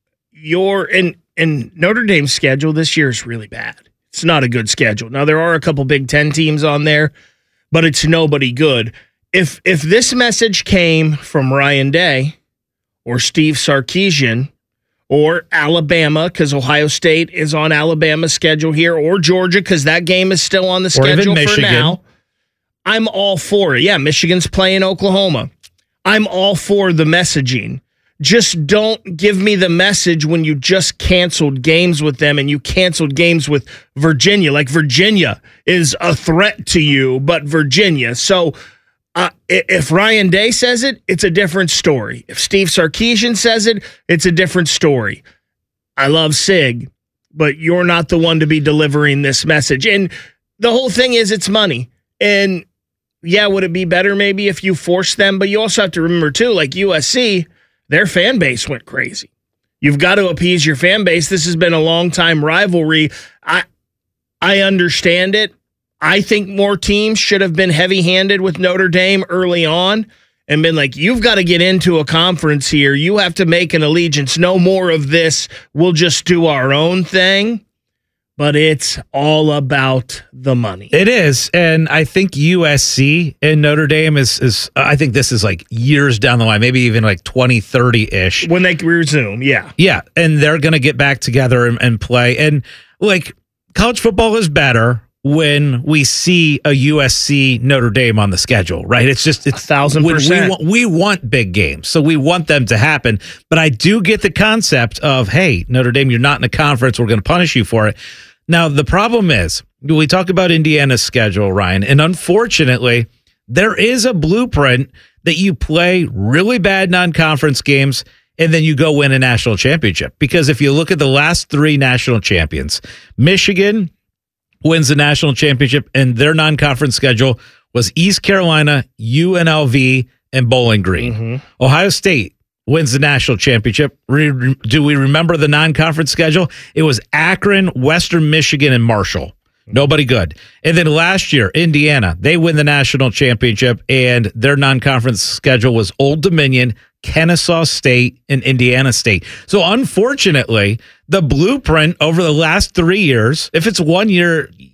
[SPEAKER 11] your and, and Notre Dame's schedule this year is really bad. It's not a good schedule. Now, there are a couple Big Ten teams on there, but it's nobody good. If if this message came from Ryan Day or Steve Sarkisian or Alabama, because Ohio State is on Alabama's schedule here, or Georgia, because that game is still on the schedule for now, I'm all for it. Yeah, Michigan's playing Oklahoma. I'm all for the messaging. Just don't give me the message when you just canceled games with them and you canceled games with Virginia. Like, Virginia is a threat to you, but Virginia. So, Uh, if Ryan Day says it, it's a different story. If Steve Sarkisian says it, it's a different story. I love Sig, but you're not the one to be delivering this message. And the whole thing is it's money. And yeah, would it be better maybe if you forced them? But you also have to remember too, like U S C, their fan base went crazy. You've got to appease your fan base. This has been a long time rivalry. I I understand it. I think more teams should have been heavy-handed with Notre Dame early on and been like, you've got to get into a conference here. You have to make an allegiance. No more of this. We'll just do our own thing. But it's all about the money.
[SPEAKER 12] It is. And I think U S C and Notre Dame is, is I think this is like years down the line, maybe even like twenty thirty-ish.
[SPEAKER 11] When they resume, yeah.
[SPEAKER 12] Yeah, and they're going to get back together and, and play. And, like, college football is better when we see a U S C Notre Dame on the schedule, right? It's just it's
[SPEAKER 11] a thousand percent.
[SPEAKER 12] We want, we want big games, so we want them to happen. But I do get the concept of, hey, Notre Dame, you're not in a conference. We're going to punish you for it. Now, the problem is, we talk about Indiana's schedule, Ryan, and unfortunately, there is a blueprint that you play really bad non-conference games and then you go win a national championship. Because if you look at the last three national champions, Michigan wins the national championship, and their non-conference schedule was East Carolina, U N L V, and Bowling Green. Mm-hmm. Ohio State wins the national championship. Re- do we remember the non-conference schedule? It was Akron, Western Michigan, and Marshall. Nobody good. And then last year, Indiana, they win the national championship, and their non-conference schedule was Old Dominion, Kennesaw State, and Indiana State. So unfortunately, the blueprint over the last three years, if it's one year,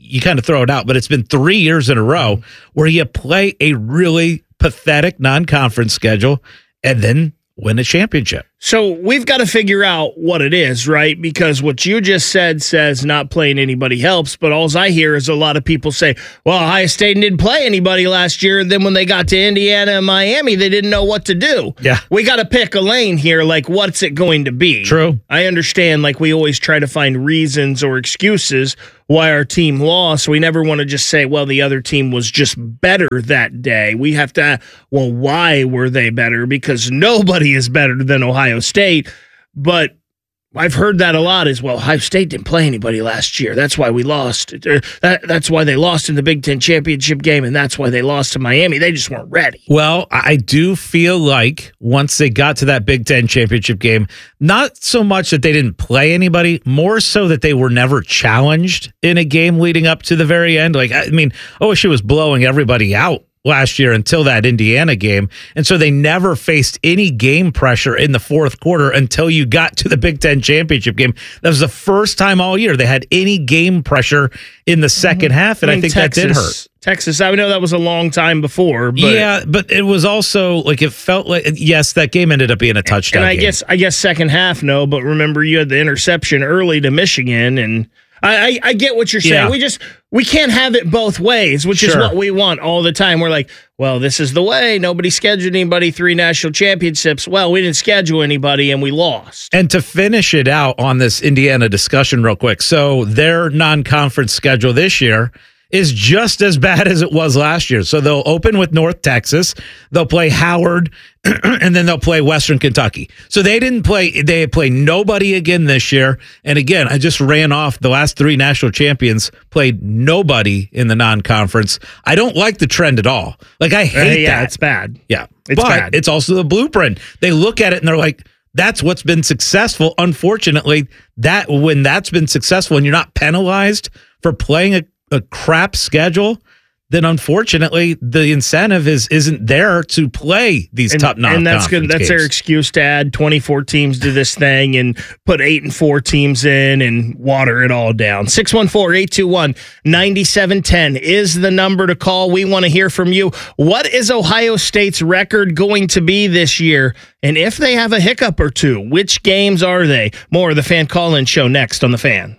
[SPEAKER 12] you kind of throw it out, but it's been three years in a row where you play a really pathetic non-conference schedule and then win a championship.
[SPEAKER 11] So we've got to figure out what it is, right? Because what you just said says not playing anybody helps, but all I hear is a lot of people say, well, Ohio State didn't play anybody last year. Then when they got to Indiana and Miami, they didn't know what to do.
[SPEAKER 12] Yeah.
[SPEAKER 11] We got to pick a lane here. Like, what's it going to be?
[SPEAKER 12] True.
[SPEAKER 11] I understand, like, we always try to find reasons or excuses why our team lost. We never want to just say, well, the other team was just better that day. We have to, well, why were they better? Because nobody is better than Ohio State. But I've heard that a lot as well. Ohio State didn't play anybody last year. That's why we lost. That, that's why they lost in the Big Ten championship game, and that's why they lost to Miami. They just weren't ready.
[SPEAKER 12] Well, I do feel like once they got to that Big Ten championship game, not so much that they didn't play anybody, more so that they were never challenged in a game leading up to the very end. Like, I mean, O S U was blowing everybody out last year until that Indiana game. And so they never faced any game pressure in the fourth quarter until you got to the Big Ten championship game. That was the first time all year they had any game pressure in the second mm-hmm. half. And I, mean, I think
[SPEAKER 11] Texas,
[SPEAKER 12] that did hurt.
[SPEAKER 11] Texas, I know that was a long time before. But
[SPEAKER 12] yeah, but it was also like it felt like, yes, that game ended up being a touchdown
[SPEAKER 11] And I
[SPEAKER 12] game.
[SPEAKER 11] guess, I guess second half, no, but remember you had the interception early to Michigan, and I, I, I get what you're saying.
[SPEAKER 12] Yeah.
[SPEAKER 11] We just we can't have it both ways, which
[SPEAKER 12] Sure.
[SPEAKER 11] is what we want all the time. We're like, well, this is the way. Nobody scheduled anybody three national championships. Well, we didn't schedule anybody, and we lost.
[SPEAKER 12] And to finish it out on this Indiana discussion real quick, so their non-conference schedule this year is just as bad as it was last year. So they'll open with North Texas, they'll play Howard, and then they'll play Western Kentucky. So they didn't play, they play nobody again this year. And again, I just ran off the last three national champions played nobody in the non-conference. I don't like the trend at all. Like, I hate
[SPEAKER 11] uh, yeah,
[SPEAKER 12] that.
[SPEAKER 11] it's bad.
[SPEAKER 12] Yeah.
[SPEAKER 11] It's
[SPEAKER 12] but
[SPEAKER 11] bad.
[SPEAKER 12] It's also the blueprint. They look at it and they're like, that's what's been successful. Unfortunately, that when that's been successful and you're not penalized for playing a a crap schedule, then unfortunately the incentive is isn't there to play these
[SPEAKER 11] and,
[SPEAKER 12] top non-conference
[SPEAKER 11] and that's good. That's
[SPEAKER 12] games.
[SPEAKER 11] their excuse to add twenty-four teams to this thing and put eight and four teams in and water it all down. six one four, eight two one, nine seven one zero is the number to call. We want to hear from you. What is Ohio State's record going to be this year? And if they have a hiccup or two, which games are they? More of the Fan Call-In Show next on The Fan.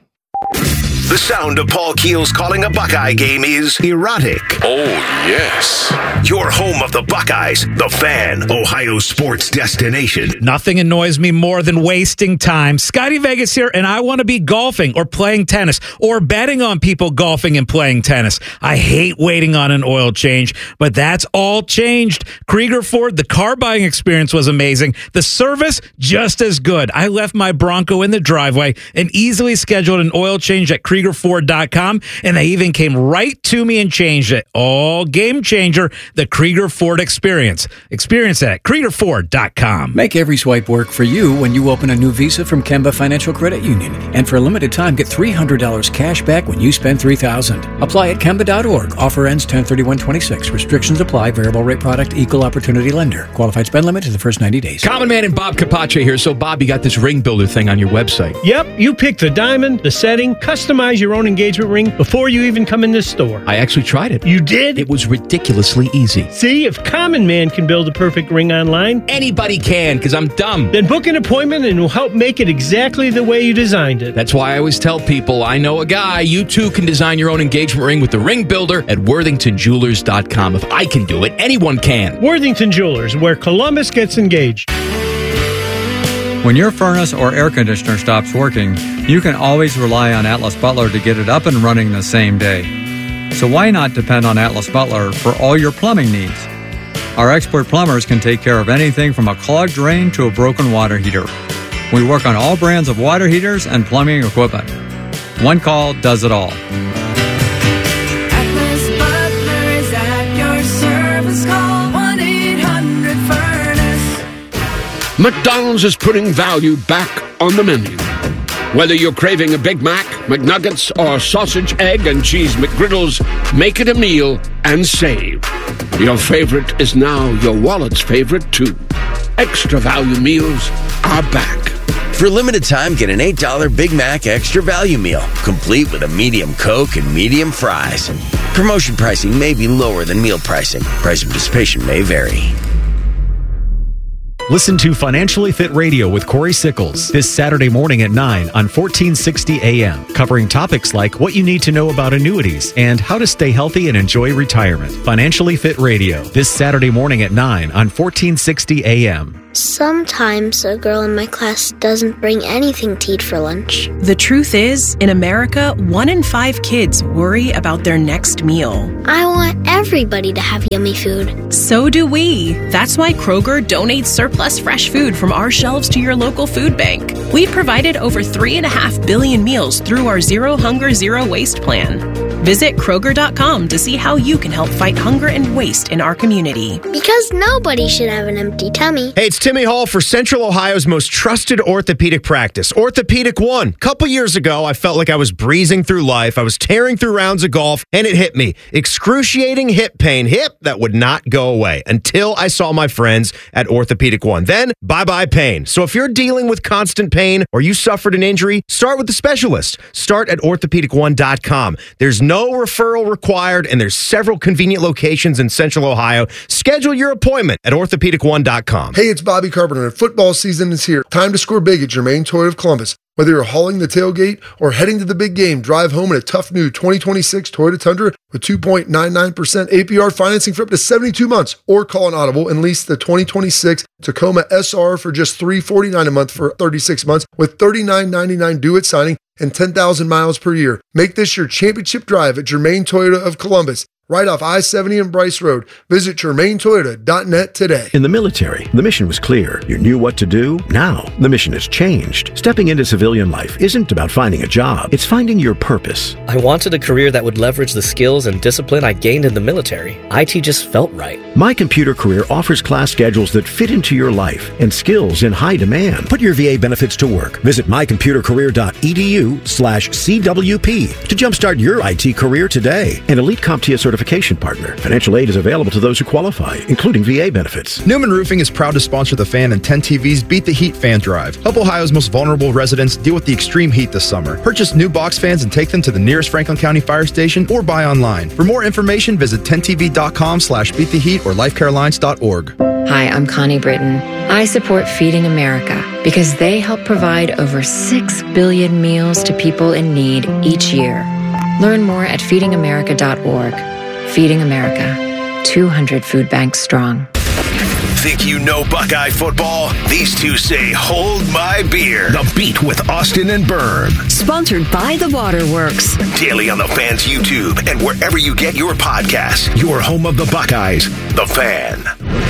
[SPEAKER 4] The sound of Paul Keels calling a Buckeye game is erotic.
[SPEAKER 15] Oh, yes.
[SPEAKER 4] Your home of the Buckeyes, The Fan, Ohio sports destination.
[SPEAKER 12] Nothing annoys me more than wasting time. Scotty Vegas here, and I want to be golfing or playing tennis or betting on people golfing and playing tennis. I hate waiting on an oil change, but that's all changed. Krieger Ford, the car buying experience was amazing. The service, just as good. I left my Bronco in the driveway and easily scheduled an oil change at Krieger Ford dot com, and they even came right to me and changed it. All game changer, the Krieger Ford experience. Experience that at Krieger Ford dot com.
[SPEAKER 16] Make every swipe work for you when you open a new Visa from Kemba Financial Credit Union. And for a limited time, get three hundred dollars cash back when you spend three thousand dollars. Apply at Kemba dot org. Offer ends ten thirty-one twenty-six. Restrictions apply. Variable rate product. Equal opportunity lender. Qualified spend limit in the first ninety days.
[SPEAKER 17] Common Man and Bob Capace here. So, Bob, you got this ring builder thing on your website.
[SPEAKER 18] Yep. You pick the diamond, the setting, customize your own engagement ring before you even come in this store.
[SPEAKER 17] I actually tried it.
[SPEAKER 18] You did?
[SPEAKER 17] It was ridiculously easy.
[SPEAKER 18] See, if Common Man can build a perfect ring online,
[SPEAKER 17] anybody can, because I'm dumb.
[SPEAKER 18] Then book an appointment and we'll help make it exactly the way you designed it.
[SPEAKER 17] That's why I always tell people, I know a guy. You too can design your own engagement ring with the Ring Builder at worthington jewelers dot com. If I can do it, anyone can.
[SPEAKER 18] Worthington Jewelers, where Columbus gets engaged.
[SPEAKER 19] When your furnace or air conditioner stops working, you can always rely on Atlas Butler to get it up and running the same day. So why not depend on Atlas Butler for all your plumbing needs? Our expert plumbers can take care of anything from a clogged drain to a broken water heater. We work on all brands of water heaters and plumbing equipment. One call does it all.
[SPEAKER 20] Atlas Butler is at your service. Call one eight hundred furnace.
[SPEAKER 22] McDonald's is putting value back on the menu. Whether you're craving a Big Mac, McNuggets, or sausage, egg, and cheese McGriddles, make it a meal and save. Your favorite is now your wallet's favorite, too. Extra value meals are back.
[SPEAKER 1] For a limited time, get an eight dollar Big Mac Extra Value Meal, complete with a medium Coke and medium fries. Promotion pricing may be lower than meal pricing. Price of participation may vary.
[SPEAKER 2] Listen to Financially Fit Radio with Corey Sickles this Saturday morning at nine on fourteen sixty A M, covering topics like what you need to know about annuities and how to stay healthy and enjoy retirement. Financially Fit Radio this Saturday morning at nine on fourteen sixty A M.
[SPEAKER 5] Sometimes a girl in my class doesn't bring anything to eat for lunch.
[SPEAKER 6] The truth is, in America, one in five kids worry about their next meal.
[SPEAKER 5] I want everybody to have yummy food.
[SPEAKER 6] So do we. That's why Kroger donates surplus fresh food from our shelves to your local food bank. We've provided over three and a half billion meals through our Zero Hunger, Zero Waste plan. Visit Kroger dot com to see how you can help fight hunger and waste in our community.
[SPEAKER 5] Because nobody should have an empty tummy.
[SPEAKER 23] Hey, it's Timmy Hall for Central Ohio's most trusted orthopedic practice, Orthopedic One. A couple years ago, I felt like I was breezing through life. I was tearing through rounds of golf, and it hit me. Excruciating hip pain. Hip that would not go away until I saw my friends at Orthopedic One. Then, bye-bye pain. So if you're dealing with constant pain or you suffered an injury, start with the specialist. Start at orthopedic one dot com. There's no referral required, and there's several convenient locations in Central Ohio. Schedule your appointment at orthopedic one dot com.
[SPEAKER 25] Hey, it's Bobby Carpenter, and football season is here. Time to score big at Germain Toyota of Columbus. Whether you're hauling the tailgate or heading to the big game, drive home in a tough new twenty twenty-six Toyota Tundra with two point nine nine percent A P R financing for up to seventy-two months, or call an Audible and lease the twenty twenty-six Tacoma S R for just three hundred forty-nine dollars a month for thirty-six months with thirty-nine ninety-nine due at signing and ten thousand miles per year. Make this your championship drive at Germain Toyota of Columbus, right off I seventy and Bryce Road. Visit germain toyota dot net today.
[SPEAKER 26] In the military, the mission was clear. You knew what to do. Now, the mission has changed. Stepping into civilian life isn't about finding a job. It's finding your purpose.
[SPEAKER 27] I wanted a career that would leverage the skills and discipline I gained in the military. I T just felt right.
[SPEAKER 26] My Computer Career offers class schedules that fit into your life and skills in high demand. Put your V A benefits to work. Visit my computer career dot e d u slash C W P to jumpstart your I T career today. An Elite CompTIA certification partner. Financial aid is available to those who qualify, including V A benefits.
[SPEAKER 28] Newman Roofing is proud to sponsor The Fan and ten T V's Beat the Heat fan drive. Help Ohio's most vulnerable residents deal with the extreme heat this summer. Purchase new box fans and take them to the nearest Franklin County fire station or buy online. For more information, visit ten t v dot com slash beat the heat or life care alliance dot org.
[SPEAKER 30] Hi, I'm Connie Britton. I support Feeding America because they help provide over six billion meals to people in need each year. Learn more at feeding america dot org. Feeding America, two hundred food banks strong.
[SPEAKER 4] Think you know Buckeye football? These two say, hold my beer. The Beat with Austin and Byrne.
[SPEAKER 14] Sponsored by The Waterworks.
[SPEAKER 4] Daily on The Fan's YouTube and wherever you get your podcasts. Your home of the Buckeyes, The Fan.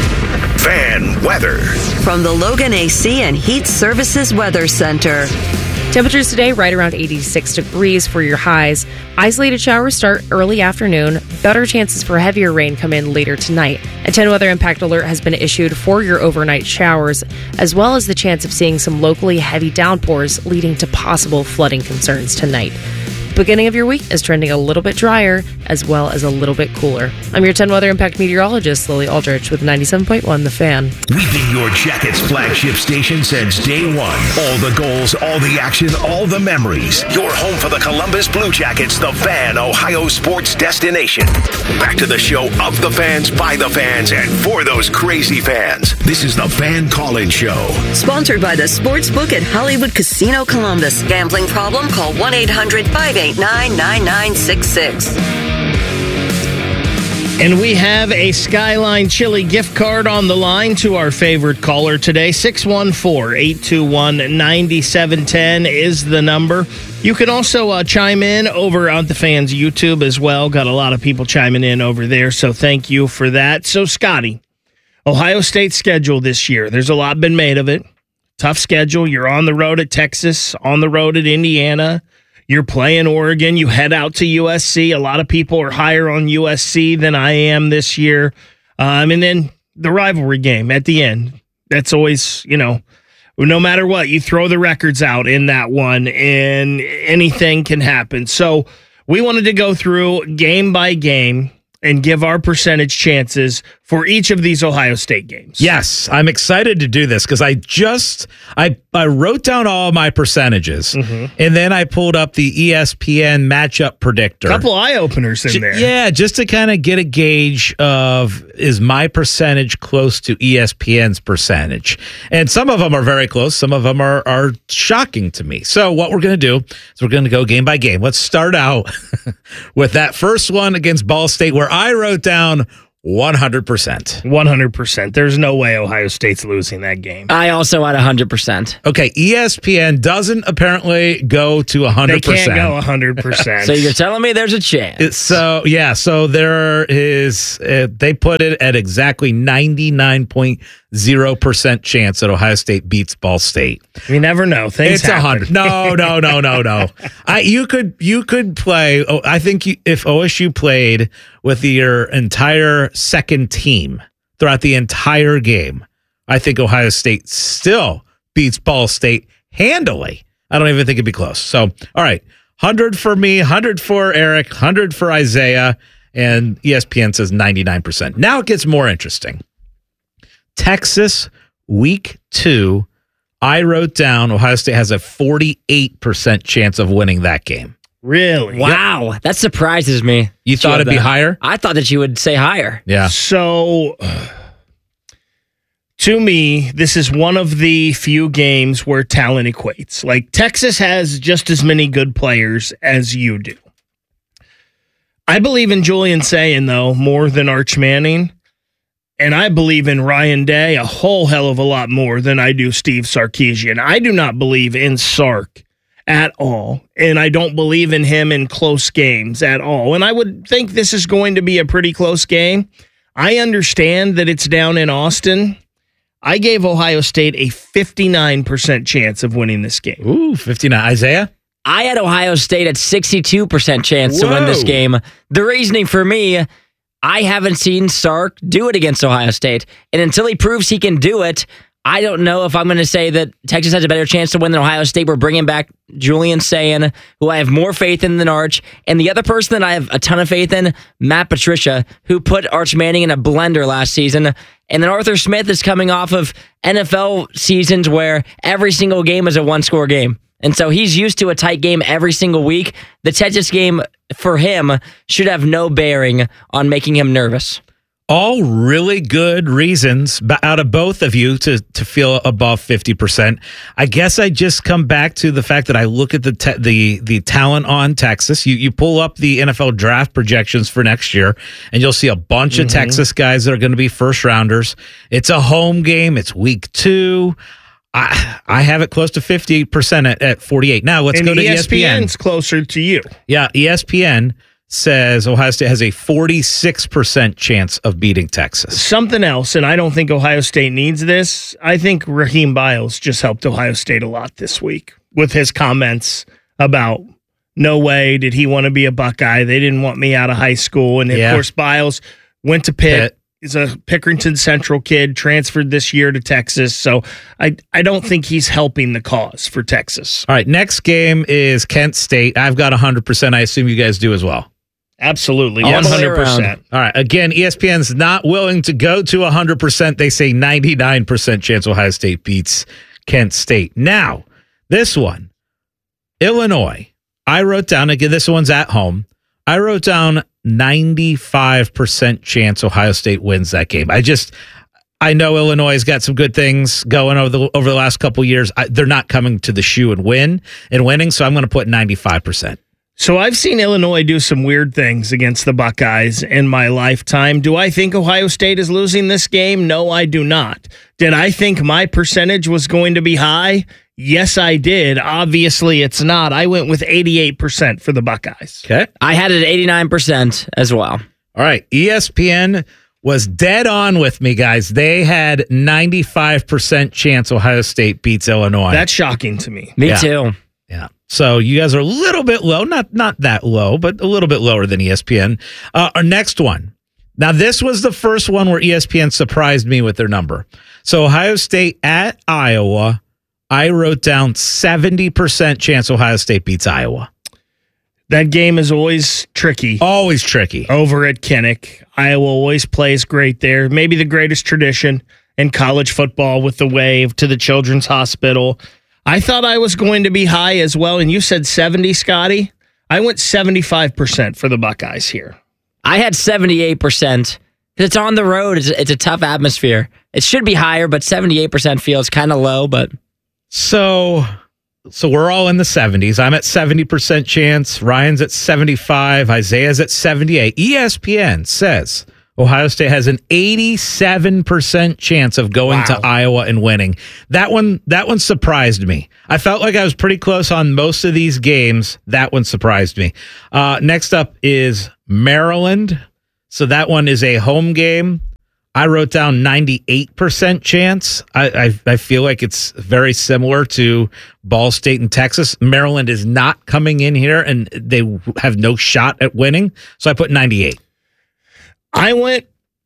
[SPEAKER 4] Fan weather.
[SPEAKER 14] From the Logan A C and Heat Services Weather Center.
[SPEAKER 31] Temperatures today right around eighty-six degrees for your highs. Isolated showers start early afternoon. Better chances for heavier rain come in later tonight. A ten weather impact alert has been issued for your overnight showers, as well as the chance of seeing some locally heavy downpours leading to possible flooding concerns tonight. Beginning of your week is trending a little bit drier as well as a little bit cooler. I'm your ten weather impact meteorologist, Lily Aldrich, with ninety-seven point one The Fan.
[SPEAKER 4] We've been your Jackets flagship station since day one. All the goals, all the action, all the memories. Your home for the Columbus Blue Jackets, The Fan, Ohio sports destination. Back to the show of the fans, by the fans, and for those crazy fans. This is The Fan Call-In Show.
[SPEAKER 14] Sponsored by the Sportsbook at Hollywood Casino Columbus. Gambling problem? Call one eight hundred five eight nine nine nine six six.
[SPEAKER 11] And we have a Skyline Chili gift card on the line to our favorite caller today. six one four, eight two one, nine seven one zero is the number. You can also uh, chime in over on the Fans YouTube as well. Got a lot of people chiming in over there, so thank you for that. So, Scotty, Ohio State's schedule this year, there's a lot been made of it. Tough schedule. You're on the road at Texas, on the road at Indiana. You're playing Oregon. You head out to U S C. A lot of people are higher on U S C than I am this year. Um, and then the rivalry game at the end. That's always, you know, no matter what, you throw the records out in that one and anything can happen. So we wanted to go through game by game and give our percentage chances for each of these Ohio State games.
[SPEAKER 3] Yes, I'm excited to do this because I just I I wrote down all my percentages, mm-hmm. and then I pulled up the E S P N matchup predictor.
[SPEAKER 11] Couple eye openers in there.
[SPEAKER 3] Yeah, just to kind of get a gauge of is my percentage close to E S P N's percentage, and some of them are very close. Some of them are are shocking to me. So what we're going to do is we're going to go game by game. Let's start out with that first one against Ball State, where I wrote down one hundred percent.
[SPEAKER 11] one hundred percent. There's no way Ohio State's losing that game.
[SPEAKER 7] I also had one hundred percent.
[SPEAKER 3] Okay, E S P N doesn't apparently go to one hundred percent.
[SPEAKER 11] They can't go one hundred percent.
[SPEAKER 7] So you're telling me there's a chance.
[SPEAKER 3] It's so, yeah, so there is, uh, they put it at exactly ninety-nine point zero percent chance that Ohio State beats Ball State.
[SPEAKER 11] You never know. Things
[SPEAKER 3] it's a hundred. No, no, no, no, no. I you could you could play. Oh, I think you, if O S U played with your entire second team throughout the entire game, I think Ohio State still beats Ball State handily. I don't even think it'd be close. So, all right, one hundred for me, one hundred for Eric, one hundred for Isaiah, and E S P N says ninety-nine percent. Now it gets more interesting. Texas, week two, I wrote down Ohio State has a forty-eight percent chance of winning that game.
[SPEAKER 11] Really?
[SPEAKER 7] Wow. Yep. That surprises me.
[SPEAKER 3] You thought it'd
[SPEAKER 7] that.
[SPEAKER 3] be higher?
[SPEAKER 7] I thought that you would say higher.
[SPEAKER 3] Yeah.
[SPEAKER 11] So, to me, this is one of the few games where talent equates. Like, Texas has just as many good players as you do. I believe in Julian Sayin, though, more than Arch Manning. And I believe in Ryan Day a whole hell of a lot more than I do Steve Sarkisian. I do not believe in Sark at all, and I don't believe in him in close games at all. And I would think this is going to be a pretty close game. I understand that it's down in Austin. I gave Ohio State a fifty-nine percent chance of winning this game.
[SPEAKER 3] Ooh, fifty-nine. Isaiah?
[SPEAKER 7] I had Ohio State at sixty-two percent chance Whoa. to win this game. The reasoning for me, I haven't seen Sark do it against Ohio State. And until he proves he can do it, I don't know if I'm going to say that Texas has a better chance to win than Ohio State. We're bringing back Julian Sayin, who I have more faith in than Arch. And the other person that I have a ton of faith in, Matt Patricia, who put Arch Manning in a blender last season. And then Arthur Smith is coming off of N F L seasons where every single game is a one-score game. And so he's used to a tight game every single week. The Texas game for him should have no bearing on making him nervous.
[SPEAKER 3] All really good reasons out of both of you to to feel above fifty percent. I guess I just come back to the fact that I look at the te- the the talent on Texas. You you pull up the N F L draft projections for next year, and you'll see a bunch mm-hmm. of Texas guys that are going to be first rounders. It's a home game. It's week two. I I have it close to fifty-eight percent at, at forty-eight. Now let's
[SPEAKER 11] and
[SPEAKER 3] go to
[SPEAKER 11] E S P N.
[SPEAKER 3] E S P N.
[SPEAKER 11] It's closer to you.
[SPEAKER 3] Yeah, E S P N says Ohio State has a forty-six percent chance of beating Texas.
[SPEAKER 11] Something else, and I don't think Ohio State needs this. I think Raheem Biles just helped Ohio State a lot this week with his comments about no way did he want to be a Buckeye. They didn't want me out of high school. And, of
[SPEAKER 3] yeah.
[SPEAKER 11] course, Biles went to Pitt.
[SPEAKER 3] Pitt.
[SPEAKER 11] He's a Pickerington Central kid, transferred this year to Texas. So I, I don't think he's helping the cause for Texas.
[SPEAKER 3] All right, next game is Kent State. I've got one hundred percent. I assume you guys do as well.
[SPEAKER 11] Absolutely, one hundred percent.
[SPEAKER 3] All right, again, E S P N's not willing to go to one hundred percent. They say ninety-nine percent chance Ohio State beats Kent State. Now, this one, Illinois. I wrote down, again, this one's at home. I wrote down ninety-five percent chance Ohio State wins that game. I just, I know Illinois has got some good things going over the over the last couple of years. I, they're not coming to the shoe and win and winning, so I'm going to put ninety-five percent.
[SPEAKER 11] So I've seen Illinois do some weird things against the Buckeyes in my lifetime. Do I think Ohio State is losing this game? No, I do not. Did I think my percentage was going to be high? Yes, I did. Obviously, it's not. I went with eighty-eight percent for the Buckeyes.
[SPEAKER 3] Okay.
[SPEAKER 7] I had it at eighty-nine percent as well.
[SPEAKER 3] All right. E S P N was dead on with me, guys. They had ninety-five percent chance Ohio State beats Illinois.
[SPEAKER 11] That's shocking to me.
[SPEAKER 7] Me
[SPEAKER 3] yeah.
[SPEAKER 7] too.
[SPEAKER 3] Yeah. So you guys are a little bit low, not not that low, but a little bit lower than E S P N. Uh, our next one. Now, this was the first one where E S P N surprised me with their number. So Ohio State at Iowa, I wrote down seventy percent chance Ohio State beats Iowa.
[SPEAKER 11] That game is always tricky.
[SPEAKER 3] Always tricky.
[SPEAKER 11] Over at Kinnick. Iowa always plays great there. Maybe the greatest tradition in college football with the wave to the Children's Hospital. I thought I was going to be high as well, and you said seventy, Scotty. I went seventy-five percent for the Buckeyes here.
[SPEAKER 7] I had seventy-eight percent. It's on the road. It's, it's a tough atmosphere. It should be higher, but seventy-eight percent feels kind of low. But
[SPEAKER 3] So, so we're all in the seventies. I'm at seventy percent chance. Ryan's at seventy-five. Isaiah's at seventy-eight. E S P N says Ohio State has an eighty-seven percent chance of going wow. to Iowa and winning. That one, that one surprised me. I felt like I was pretty close on most of these games. That one surprised me. Uh, next up is Maryland. So that one is a home game. I wrote down ninety-eight percent chance. I, I, I feel like it's very similar to Ball State and Texas. Maryland is not coming in here, and they have no shot at winning. So I put ninety-eight.
[SPEAKER 11] I went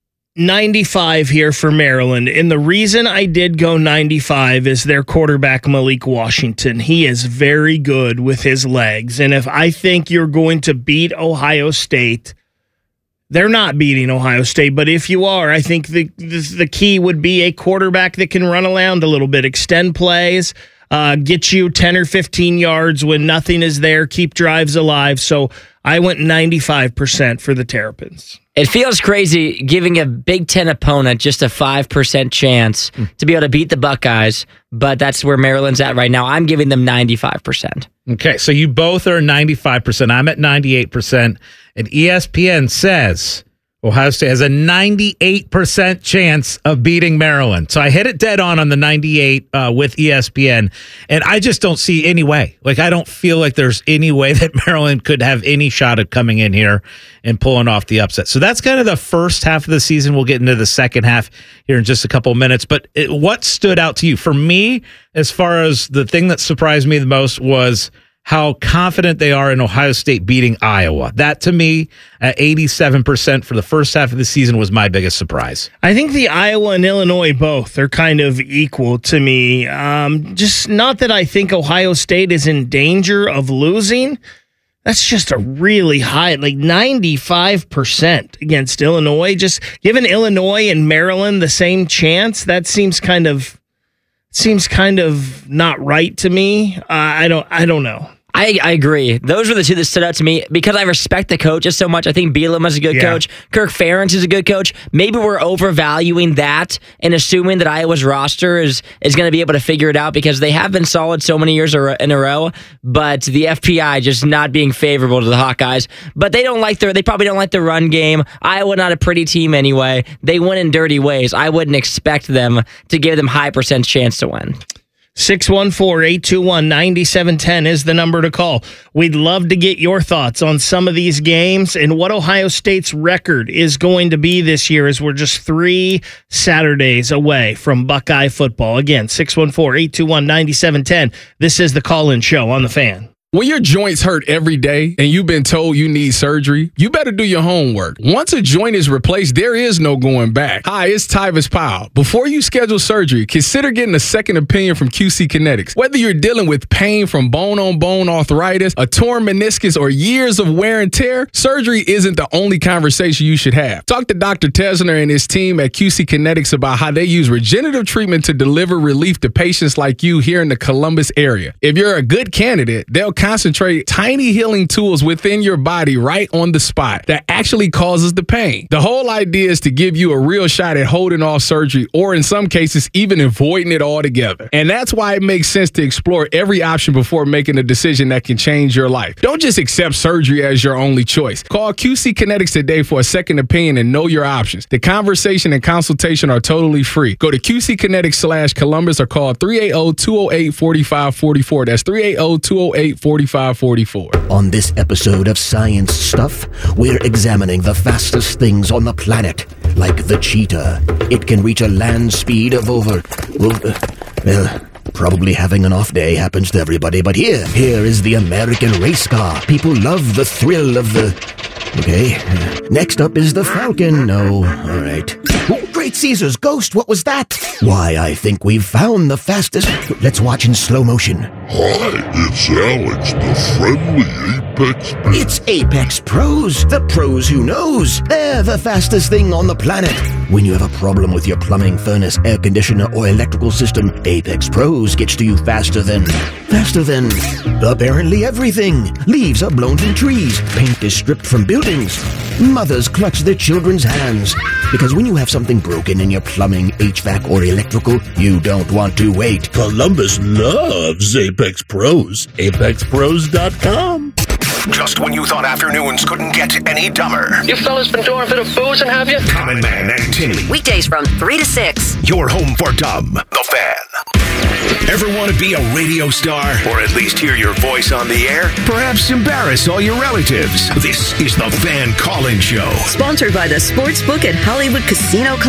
[SPEAKER 11] ninety-five here for Maryland, and the reason I did go ninety-five is their quarterback, Malik Washington. He is very good with his legs, and if I think you're going to beat Ohio State, they're not beating Ohio State, but if you are, I think the the, the key would be a quarterback that can run around a little bit, extend plays, uh, get you ten or fifteen yards when nothing is there, keep drives alive. So I went ninety-five percent for the Terrapins.
[SPEAKER 7] It feels crazy giving a Big Ten opponent just a five percent chance mm. to be able to beat the Buckeyes, but that's where Maryland's at right now. I'm giving them ninety-five percent.
[SPEAKER 3] Okay, so you both are ninety-five percent. I'm at ninety-eight percent. And E S P N says Ohio State has a ninety-eight percent chance of beating Maryland. So I hit it dead on on the ninety-eight uh, with E S P N. And I just don't see any way. Like, I don't feel like there's any way that Maryland could have any shot at coming in here and pulling off the upset. So that's kind of the first half of the season. We'll get into the second half here in just a couple of minutes. But it, what stood out to you? For me, as far as the thing that surprised me the most was how confident they are in Ohio State beating Iowa. That, to me, at eighty-seven percent for the first half of the season was my biggest surprise.
[SPEAKER 11] I think the Iowa and Illinois both are kind of equal to me. Um, just not that I think Ohio State is in danger of losing. That's just a really high, like ninety-five percent against Illinois. Just giving Illinois and Maryland the same chance, that seems kind of seems kind of not right to me. Uh, I don't I don't know.
[SPEAKER 7] I, I agree. Those were the two that stood out to me because I respect the coaches so much. I think Bielema is a good yeah. coach. Kirk Ferentz is a good coach. Maybe we're overvaluing that and assuming that Iowa's roster is, is going to be able to figure it out because they have been solid so many years in a row, but the F P I just not being favorable to the Hawkeyes. But they don't like their, they probably don't like the run game. Iowa not a pretty team anyway. They win in dirty ways. I wouldn't expect them to give them high percent chance to win.
[SPEAKER 11] six one four, eight two one, nine seven one zero is the number to call. We'd love to get your thoughts on some of these games and what Ohio State's record is going to be this year as we're just three Saturdays away from Buckeye football. Again, six one four, eight two one, nine seven one zero. This is the call-in show on The Fan.
[SPEAKER 8] When your joints hurt every day and you've been told you need surgery, you better do your homework. Once a joint is replaced, there is no going back. Hi, it's Tyvis Powell. Before you schedule surgery, consider getting a second opinion from Q C Kinetics. Whether you're dealing with pain from bone-on-bone arthritis, a torn meniscus, or years of wear and tear, surgery isn't the only conversation you should have. Talk to Doctor Tesner and his team at Q C Kinetics about how they use regenerative treatment to deliver relief to patients like you here in the Columbus area. If you're a good candidate, they'll concentrate tiny healing tools within your body right on the spot that actually causes the pain. The whole idea is to give you a real shot at holding off surgery or in some cases even avoiding it altogether. And that's why it makes sense to explore every option before making a decision that can change your life. Don't just accept surgery as your only choice. Call Q C Kinetics today for a second opinion and know your options. The conversation and consultation are totally free. Go to Q C Kinetics slash Columbus or call three eight zero, two zero eight, four five four four. That's three eight zero, two zero eight, four five four four.
[SPEAKER 26] On this episode of Science Stuff, we're examining the fastest things on the planet, like the cheetah. It can reach a land speed of over, over well, probably having an off day happens to everybody, but here, here is the American race car. People love the thrill of the
[SPEAKER 9] Okay. Uh, next up is the Falcon. No. All right. Oh, Great Caesar's ghost. What was that? Why, I think we've found the fastest. Let's watch in slow motion.
[SPEAKER 10] Hi, it's Alex, the friendly Apex.
[SPEAKER 9] It's Apex Pros, the pros who knows. They're the fastest thing on the planet. When you have a problem with your plumbing, furnace, air conditioner, or electrical system, Apex Pros gets to you faster than... Faster than... apparently everything. Leaves are blown from trees. Paint is stripped from buildings. Mothers clutch their children's hands. Because when you have something broken in your plumbing, H V A C, or electrical, you don't want to wait.
[SPEAKER 10] Columbus loves Apex Pros. Apex Pros dot com.
[SPEAKER 4] Just when you thought afternoons couldn't get any dumber.
[SPEAKER 12] You fellas been doing a bit of boozing, have you?
[SPEAKER 4] Common Man and Timmy.
[SPEAKER 14] Weekdays from three to six.
[SPEAKER 4] Your home for dumb. The Fan. Ever want to be a radio star? Or at least hear your voice on the air? Perhaps embarrass all your relatives? This is the Fan Call-In Show.
[SPEAKER 14] Sponsored by the Sportsbook at Hollywood Casino